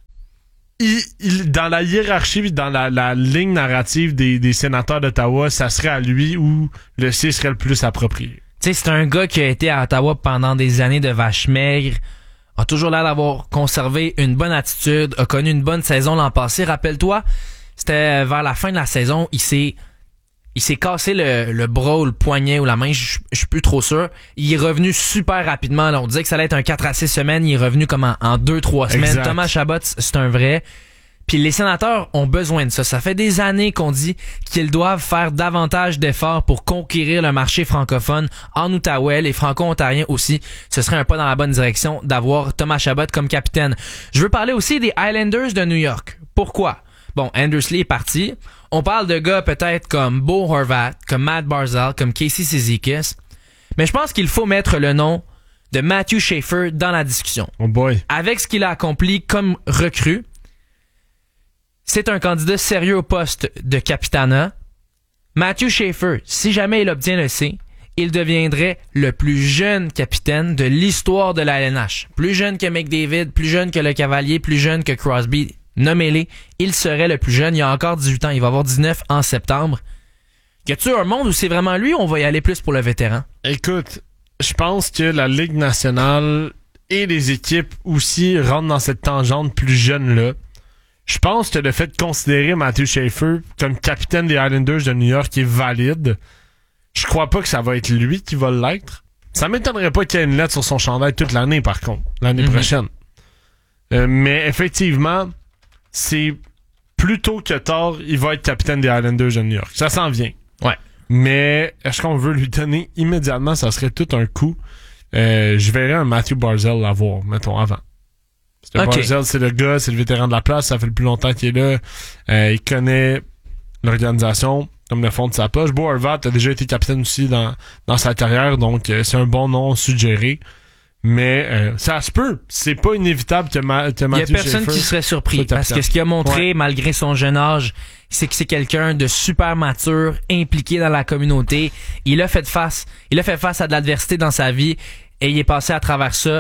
Il, il, dans la hiérarchie, dans la, la ligne narrative des, des sénateurs d'Ottawa, ça serait à lui où le C serait le plus approprié. Tu sais, c'est un gars qui a été à Ottawa pendant des années de vache maigre, a toujours l'air d'avoir conservé une bonne attitude, a connu une bonne saison l'an passé. Rappelle-toi, c'était vers la fin de la saison, il s'est il s'est cassé le, le bras ou le poignet ou la main, je suis plus trop sûr. Il est revenu super rapidement. Là, on disait que ça allait être un quatre à six semaines, il est revenu comme en, en deux trois semaines. Exact. Thomas Chabot, c'est un vrai. Puis les sénateurs ont besoin de ça. Ça fait des années qu'on dit qu'ils doivent faire davantage d'efforts pour conquérir le marché francophone en Outaouais, les franco-ontariens aussi. Ce serait un pas dans la bonne direction d'avoir Thomas Chabot comme capitaine. Je veux parler aussi des Islanders de New York. Pourquoi? Bon, Andersley est parti. On parle de gars peut-être comme Bo Horvat, comme Matt Barzal, comme Casey Cizikas. Mais je pense qu'il faut mettre le nom de Matthew Schaefer dans la discussion. Oh boy. Avec ce qu'il a accompli comme recrue, c'est un candidat sérieux au poste de capitana. Matthew Schaefer, si jamais il obtient le C, il deviendrait le plus jeune capitaine de l'histoire de la L N H. Plus jeune que McDavid, plus jeune que le Cavalier, plus jeune que Crosby. Nommez-les, il serait le plus jeune. Il a encore dix-huit ans, il va avoir dix-neuf en septembre. Y a-tu un monde où c'est vraiment lui ou on va y aller plus pour le vétéran? Écoute, je pense que la Ligue nationale et les équipes aussi rentrent dans cette tangente plus jeune-là. Je pense que le fait de considérer Matthew Schaefer comme capitaine des Islanders de New York est valide. Je crois pas que ça va être lui qui va l'être. Ça m'étonnerait pas qu'il y ait une lettre sur son chandail toute l'année, par contre, l'année mm-hmm. prochaine. Euh, mais effectivement, c'est plus tôt que tard, il va être capitaine des Islanders de New York. Ça s'en vient. Ouais. Mais est-ce qu'on veut lui donner immédiatement? Ça serait tout un coup. Euh, je verrais un Matthew Barzal l'avoir, mettons, avant. C'est okay. Barzal, c'est le gars, c'est le vétéran de la place, ça fait le plus longtemps qu'il est là. Euh, il connaît l'organisation comme le fond de sa poche. Bo Horvat a déjà été capitaine aussi dans, dans sa carrière, donc euh, c'est un bon nom suggéré. Mais euh, ça se peut. C'est pas inévitable que, Ma- que Matthew Schaefer... Il y a personne qui serait surpris, parce que ce qu'il a montré, ouais. malgré son jeune âge, c'est que c'est quelqu'un de super mature, impliqué dans la communauté. Il a fait face, il a fait face à de l'adversité dans sa vie, et il est passé à travers ça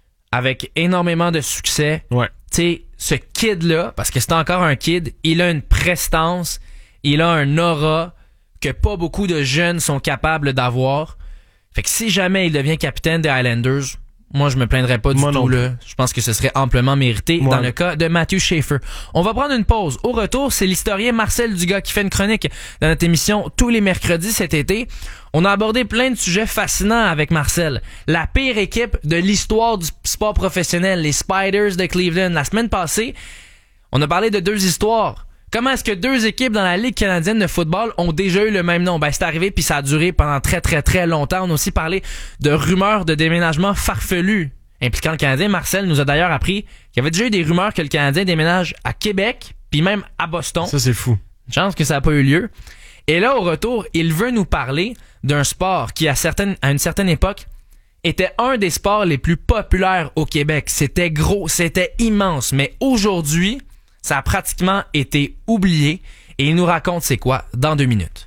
avec énormément de succès. Ouais. Tu sais, ce kid-là, parce que c'est encore un kid, il a une prestance, il a un aura que pas beaucoup de jeunes sont capables d'avoir. Fait que si jamais il devient capitaine des Islanders, moi je me plaindrais pas du moi tout là. Je pense que ce serait amplement mérité moi. Dans le cas de Matthew Schaefer. On va prendre une pause. Au retour, c'est l'historien Marcel Dugas qui fait une chronique dans notre émission tous les mercredis cet été. On a abordé plein de sujets fascinants avec Marcel. La pire équipe de l'histoire du sport professionnel, les Spiders de Cleveland. La semaine passée, on a parlé de deux histoires. Comment est-ce que deux équipes dans la Ligue canadienne de football ont déjà eu le même nom? Ben, c'est arrivé puis ça a duré pendant très très très longtemps. On a aussi parlé de rumeurs de déménagement farfelus impliquant le Canadien. Marcel nous a d'ailleurs appris qu'il y avait déjà eu des rumeurs que le Canadien déménage à Québec puis même à Boston. Ça, c'est fou. Une chance que ça n'a pas eu lieu. Et là, au retour, il veut nous parler d'un sport qui, à, certaines, à une certaine époque, était un des sports les plus populaires au Québec. C'était gros, c'était immense. Mais aujourd'hui, ça a pratiquement été oublié et il nous raconte c'est quoi dans deux minutes.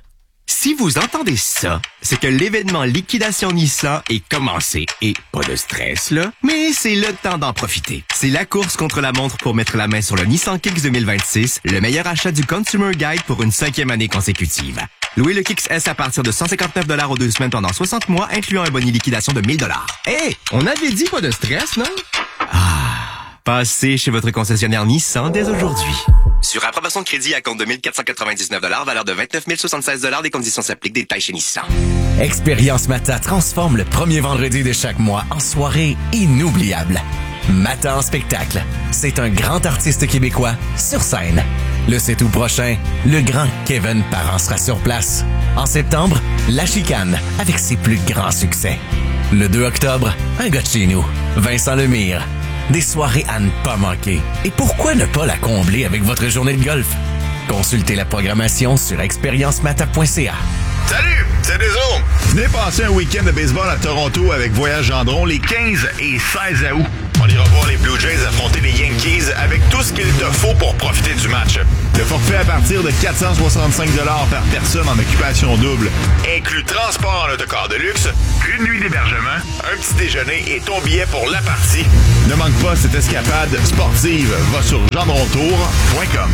Si vous entendez ça, c'est que l'événement Liquidation Nissan est commencé. Et pas de stress, là, mais c'est le temps d'en profiter. C'est la course contre la montre pour mettre la main sur le Nissan Kicks deux mille vingt-six, le meilleur achat du Consumer Guide pour une cinquième année consécutive. Louez le Kicks S à partir de cent cinquante-neuf dollars aux deux semaines pendant soixante mois, incluant un boni liquidation de mille dollars. Hé, on avait dit pas de stress, non? Ah, passez chez votre concessionnaire Nissan dès aujourd'hui. Sur approbation de crédit à compte de mille quatre cent quatre-vingt-dix-neuf dollars, valeur de vingt-neuf mille soixante-seize dollars, des conditions s'appliquent, détails chez Nissan. Expérience Mata transforme le premier vendredi de chaque mois en soirée inoubliable. Mata en spectacle. C'est un grand artiste québécois sur scène. Le sept août prochain, le grand Kevin Parent sera sur place. En septembre, La Chicane avec ses plus grands succès. Le deux octobre, un gars de chez nous, Vincent Lemire. Des soirées à ne pas manquer. Et pourquoi ne pas la combler avec votre journée de golf? Consultez la programmation sur expérience mata point c a. Salut, c'est Deso. Venez passer un week-end de baseball à Toronto avec Voyage Gendron les quinze et seize août. On ira voir les Blue Jays affronter les Yankees avec tout ce qu'il te faut pour profiter du match. Le forfait à partir de quatre cent soixante-cinq dollars par personne en occupation double. Inclut transport en autocar de luxe, une nuit d'hébergement, un petit déjeuner et ton billet pour la partie. Ne manque pas cette escapade sportive. Va sur gendrontour point com.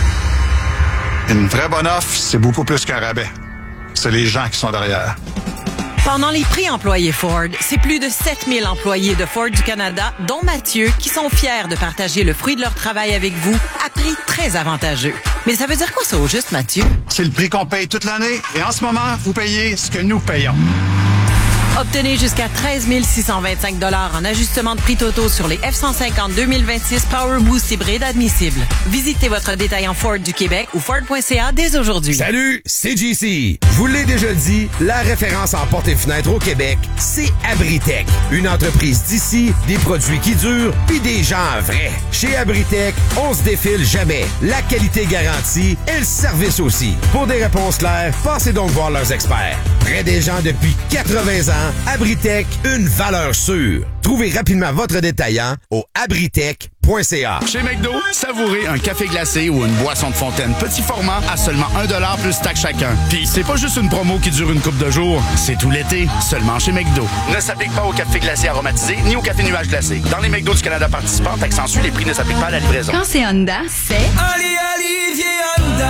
Une vraie bonne offre, c'est beaucoup plus qu'un rabais. C'est les gens qui sont derrière. Pendant les prix employés Ford, c'est plus de sept mille employés de Ford du Canada, dont Mathieu, qui sont fiers de partager le fruit de leur travail avec vous à prix très avantageux. Mais ça veut dire quoi ça au juste, Mathieu? C'est le prix qu'on paye toute l'année et en ce moment, vous payez ce que nous payons. Obtenez jusqu'à treize mille six cent vingt-cinq dollars en ajustement de prix totaux sur les F cent cinquante deux mille vingt-six Power Boost hybride admissibles. Visitez votre détaillant Ford du Québec ou Ford point c a dès aujourd'hui. Salut, c'est J C. Je vous l'ai déjà dit, la référence en portes et fenêtres au Québec, c'est Abritech. Une entreprise d'ici, des produits qui durent, puis des gens vrais. Chez Abritech, on se défile jamais. La qualité garantie et le service aussi. Pour des réponses claires, passez donc voir leurs experts. Près des gens depuis quatre-vingts ans, Abritech, une valeur sûre. Trouvez rapidement votre détaillant au abritech point c a. Chez McDo, savourez un café glacé ou une boisson de fontaine petit format à seulement un dollar plus taxe chacun. Puis c'est pas juste une promo qui dure une couple de jours, c'est tout l'été, seulement chez McDo. Ne s'applique pas au café glacé aromatisé ni au café nuage glacé. Dans les McDo du Canada participants, accentue, les prix ne s'appliquent pas à la livraison. Quand c'est Honda, c'est... Ali Olivier Honda.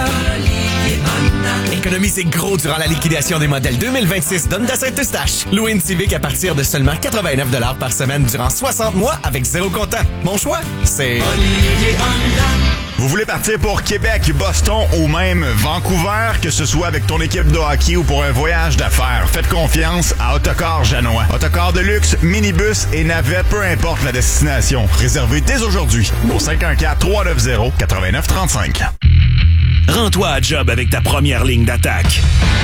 Économisez gros durant la liquidation des modèles deux mille vingt-six d'Honda Saint-Eustache. Louez une Civic à partir de seulement quatre-vingt-neuf dollars par semaine durant soixante mois avec zéro comptant. Mon choix, c'est Olivier Honda. Vous voulez partir pour Québec, Boston ou même Vancouver, que ce soit avec ton équipe de hockey ou pour un voyage d'affaires, faites confiance à Autocar Janois. Autocar de luxe, minibus et navette, peu importe la destination. Réservez dès aujourd'hui au cinq un quatre, trois neuf zéro, neuf neuf trois cinq. Rends-toi à job avec ta première ligne d'attaque.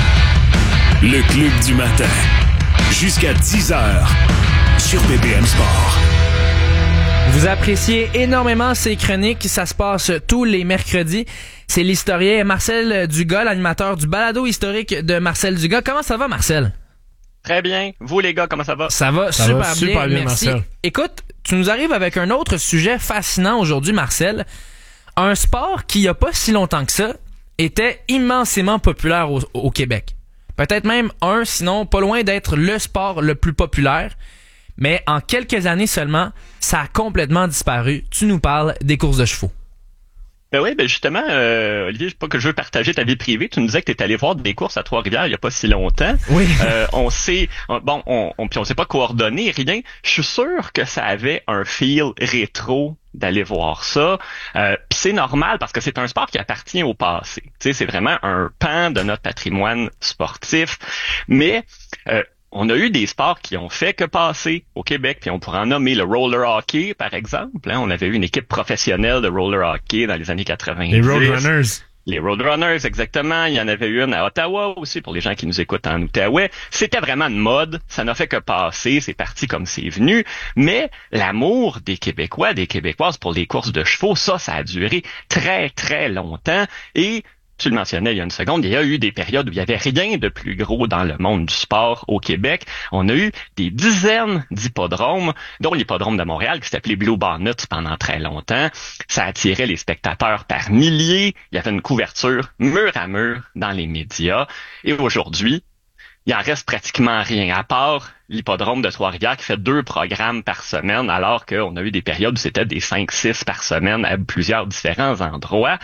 Le Club du matin. Jusqu'à dix heures sur B P M Sport. Vous appréciez énormément ces chroniques. Ça se passe tous les mercredis. C'est l'historien Marcel Dugas, l'animateur du balado historique de Marcel Dugas. Comment ça va, Marcel? Très bien. Vous, les gars, comment ça va? Ça va, ça super, va bien, super bien, merci. Marcel. Écoute, tu nous arrives avec un autre sujet fascinant aujourd'hui, Marcel. Un sport qui, il n'y a pas si longtemps que ça, était immensément populaire au, au Québec. Peut-être même un, sinon pas loin d'être le sport le plus populaire. Mais en quelques années seulement, ça a complètement disparu. Tu nous parles des courses de chevaux. Ben oui, ben justement, euh, Olivier, je sais pas que je veux partager ta vie privée. Tu nous disais que tu étais allé voir des courses à Trois-Rivières il y a pas si longtemps. Oui. Euh, on sait, on, bon, on, on, puis on s'est pas coordonné, rien. Je suis sûr que ça avait un feel rétro d'aller voir ça. Euh, puis c'est normal parce que c'est un sport qui appartient au passé. Tu sais, c'est vraiment un pan de notre patrimoine sportif. Mais euh, on a eu des sports qui ont fait que passer au Québec, puis on pourrait en nommer le roller hockey, par exemple. Hein, on avait eu une équipe professionnelle de roller hockey dans les années quatre-vingt-dix. Les Roadrunners. Les Roadrunners, exactement. Il y en avait eu une à Ottawa aussi, pour les gens qui nous écoutent en Outaouais. C'était vraiment une mode. Ça n'a fait que passer. C'est parti comme c'est venu. Mais l'amour des Québécois, des Québécoises pour les courses de chevaux, ça, ça a duré très, très longtemps. Et tu le mentionnais il y a une seconde, il y a eu des périodes où il y avait rien de plus gros dans le monde du sport au Québec. On a eu des dizaines d'hippodromes, dont l'hippodrome de Montréal qui s'appelait Blue Bonnet pendant très longtemps. Ça attirait les spectateurs par milliers. Il y avait une couverture mur à mur dans les médias. Et aujourd'hui, il en reste pratiquement rien, à part l'hippodrome de Trois-Rivières qui fait deux programmes par semaine, alors qu'on a eu des périodes où c'était des cinq six par semaine à plusieurs différents endroits.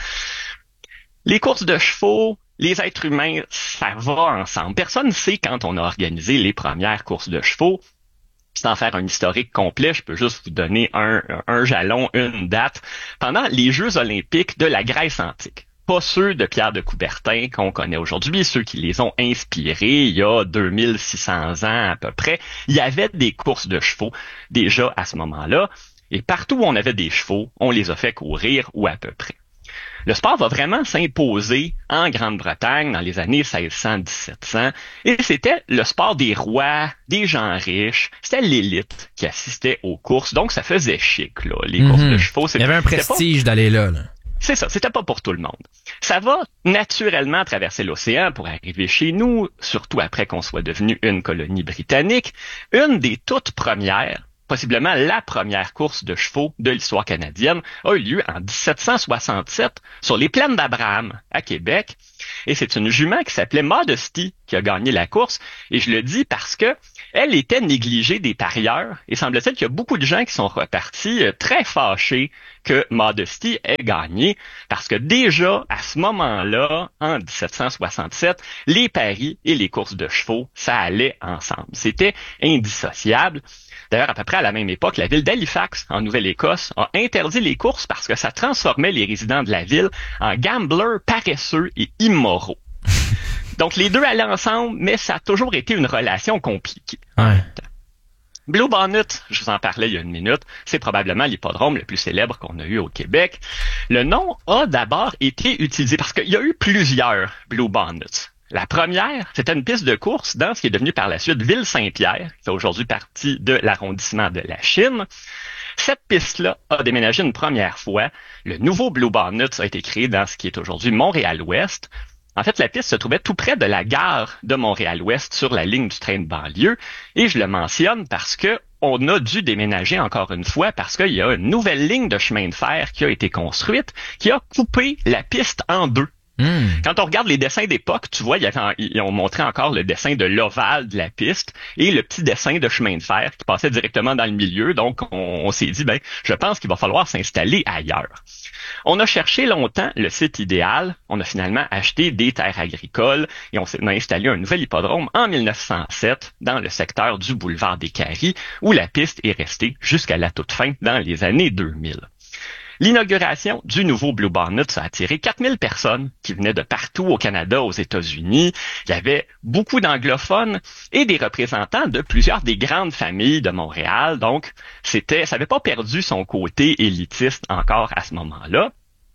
Les courses de chevaux, les êtres humains, ça va ensemble. Personne ne sait quand on a organisé les premières courses de chevaux. Sans faire un historique complet, je peux juste vous donner un, un jalon, une date. Pendant les Jeux olympiques de la Grèce antique. Pas ceux de Pierre de Coubertin qu'on connaît aujourd'hui, ceux qui les ont inspirés il y a deux mille six cents ans à peu près. Il y avait des courses de chevaux déjà à ce moment-là, et partout où on avait des chevaux, on les a fait courir ou à peu près. Le sport va vraiment s'imposer en Grande-Bretagne dans les années seize cents à dix-sept cents, et c'était le sport des rois, des gens riches, c'était l'élite qui assistait aux courses, donc ça faisait chic, là, les mm-hmm. courses de chevaux. Il y avait un prestige pas... d'aller là, là. C'est ça, c'était pas pour tout le monde. Ça va naturellement traverser l'océan pour arriver chez nous, surtout après qu'on soit devenu une colonie britannique. Une des toutes premières, possiblement la première course de chevaux de l'histoire canadienne, a eu lieu en dix-sept cent soixante-sept sur les plaines d'Abraham, à Québec. Et c'est une jument qui s'appelait Modesty qui a gagné la course. Et je le dis parce que elle était négligée des parieurs. Et semble-t-il qu'il y a beaucoup de gens qui sont repartis très fâchés que Modesty ait gagné. Parce que déjà, à ce moment-là, en dix-sept cent soixante-sept, les paris et les courses de chevaux, ça allait ensemble. C'était indissociable. D'ailleurs, à peu près à la même époque, la ville d'Halifax, en Nouvelle-Écosse, a interdit les courses parce que ça transformait les résidents de la ville en gamblers paresseux et immoraux. Donc, les deux allaient ensemble, mais ça a toujours été une relation compliquée. Ouais. Blue Bonnet, je vous en parlais il y a une minute, c'est probablement l'hippodrome le plus célèbre qu'on a eu au Québec. Le nom a d'abord été utilisé parce qu'il y a eu plusieurs Blue Bonnets. La première, c'était une piste de course dans ce qui est devenu par la suite Ville-Saint-Pierre, qui fait aujourd'hui partie de l'arrondissement de la Chine. Cette piste-là a déménagé une première fois. Le nouveau Blue Bonnet a été créé dans ce qui est aujourd'hui Montréal-Ouest. En fait, la piste se trouvait tout près de la gare de Montréal-Ouest sur la ligne du train de banlieue. Et je le mentionne parce que on a dû déménager encore une fois parce qu'il y a une nouvelle ligne de chemin de fer qui a été construite, qui a coupé la piste en deux. Mmh. Quand on regarde les dessins d'époque, tu vois, il y avait, ils ont montré encore le dessin de l'ovale de la piste et le petit dessin de chemin de fer qui passait directement dans le milieu. Donc, on, on s'est dit, ben, je pense qu'il va falloir s'installer ailleurs. On a cherché longtemps le site idéal. On a finalement acheté des terres agricoles et on s'est installé un nouvel hippodrome en mille neuf cent sept dans le secteur du boulevard des Caries où la piste est restée jusqu'à la toute fin dans les années deux mille. L'inauguration du nouveau Blue Bonnet a attiré quatre mille personnes qui venaient de partout au Canada, aux États-Unis. Il y avait beaucoup d'anglophones et des représentants de plusieurs des grandes familles de Montréal. Donc, c'était, ça n'avait pas perdu son côté élitiste encore à ce moment-là.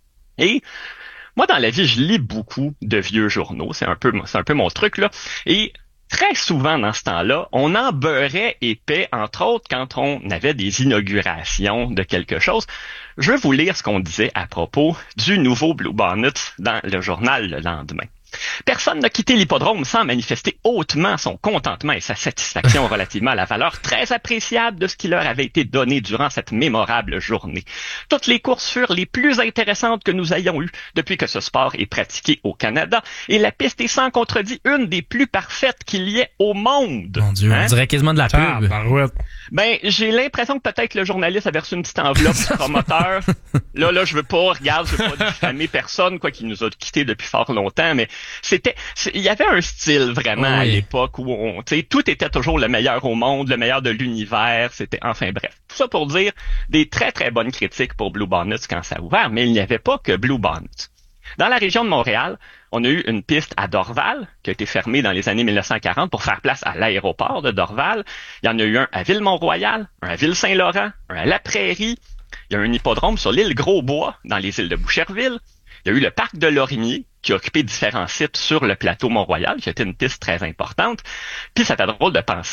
Et moi, dans la vie, je lis beaucoup de vieux journaux. C'est un peu, c'est un peu mon truc, là. Et très souvent, dans ce temps-là, on en beurrait épais, entre autres, quand on avait des inaugurations de quelque chose. Je vais vous lire ce qu'on disait à propos du nouveau Blue Bonnet dans le journal le lendemain. Personne n'a quitté l'hippodrome sans manifester hautement son contentement et sa satisfaction relativement à la valeur très appréciable de ce qui leur avait été donné durant cette mémorable journée. Toutes les courses furent les plus intéressantes que nous ayons eues depuis que ce sport est pratiqué au Canada et la piste est sans contredit une des plus parfaites qu'il y ait au monde. Mon Dieu, hein? On dirait quasiment de la pub. Ah, barouette. Ben, j'ai l'impression que peut-être le journaliste avait reçu une petite enveloppe du promoteur. Là, là, je veux pas, regarde, je veux pas diffamer personne, quoi, qui nous a quittés depuis fort longtemps, mais c'était, il y avait un style vraiment oui. à l'époque où on, tu sais, tout était toujours le meilleur au monde, le meilleur de l'univers, c'était, enfin bref. Tout ça pour dire des très très bonnes critiques pour Blue Bonnet quand ça a ouvert, mais il n'y avait pas que Blue Bonnet. Dans la région de Montréal, on a eu une piste à Dorval qui a été fermée dans les années mille neuf cent quarante pour faire place à l'aéroport de Dorval. Il y en a eu un à Ville-Mont-Royal, un à Ville-Saint-Laurent, un à La Prairie. Il y a un hippodrome sur l'île Gros-Bois dans les îles de Boucherville. Il y a eu le parc de Lorimier qui a occupé différents sites sur le plateau Mont-Royal, qui a été une piste très importante. Puis ça fait drôle de penser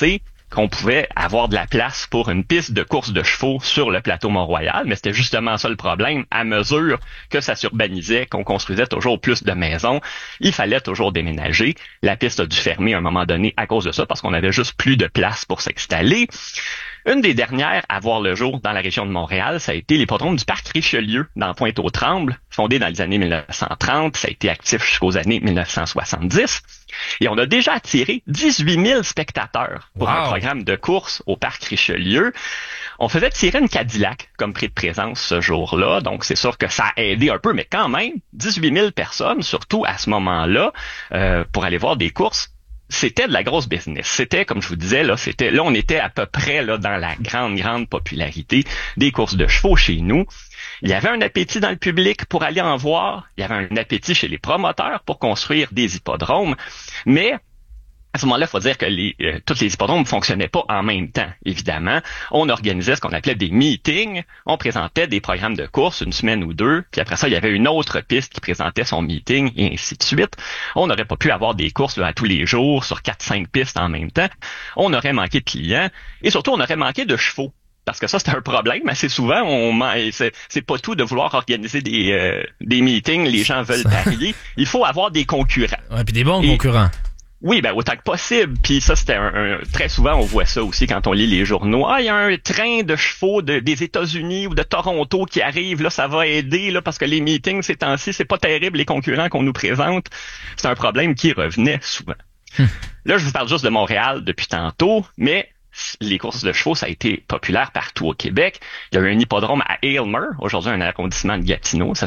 qu'on pouvait avoir de la place pour une piste de course de chevaux sur le plateau Mont-Royal, mais c'était justement ça le problème. À mesure que ça s'urbanisait, qu'on construisait toujours plus de maisons, il fallait toujours déménager. La piste a dû fermer à un moment donné à cause de ça, parce qu'on avait juste plus de place pour s'installer. Une des dernières à voir le jour dans la région de Montréal, ça a été l'hippodrome du Parc Richelieu, dans Pointe-aux-Trembles, fondé dans les années mille neuf cent trente. Ça a été actif jusqu'aux années mille neuf cent soixante-dix. Et on a déjà attiré dix-huit mille spectateurs pour wow. un programme de course au Parc Richelieu. On faisait tirer une Cadillac comme prix de présence ce jour-là, donc c'est sûr que ça a aidé un peu, mais quand même, dix-huit mille personnes, surtout à ce moment-là, euh, pour aller voir des courses. C'était de la grosse business. C'était, comme je vous disais, là, c'était, là, on était à peu près, là, dans la grande, grande popularité des courses de chevaux chez nous. Il y avait un appétit dans le public pour aller en voir. Il y avait un appétit chez les promoteurs pour construire des hippodromes. Mais, à ce moment-là, il faut dire que les, euh, tous les hippodromes ne fonctionnaient pas en même temps, évidemment. On organisait ce qu'on appelait des meetings. On présentait des programmes de course une semaine ou deux. Puis après ça, il y avait une autre piste qui présentait son meeting et ainsi de suite. On n'aurait pas pu avoir des courses là, à tous les jours sur quatre cinq pistes en même temps. On aurait manqué de clients et surtout, on aurait manqué de chevaux. Parce que ça, c'est un problème. Assez souvent, on c'est, c'est pas tout de vouloir organiser des, euh, des meetings. Les gens veulent parier. Il faut avoir des concurrents. Ouais, puis des bons et, concurrents. Oui, ben autant que possible. Puis ça, c'était un, un très souvent on voit ça aussi quand on lit les journaux. Ah, il y a un train de chevaux de, des États-Unis ou de Toronto qui arrive. Là, ça va aider là parce que les meetings ces temps-ci, c'est pas terrible les concurrents qu'on nous présente. C'est un problème qui revenait souvent. Hum. Là, je vous parle juste de Montréal depuis tantôt, mais les courses de chevaux, ça a été populaire partout au Québec. Il y a eu un hippodrome à Aylmer, aujourd'hui un arrondissement de Gatineau. Ça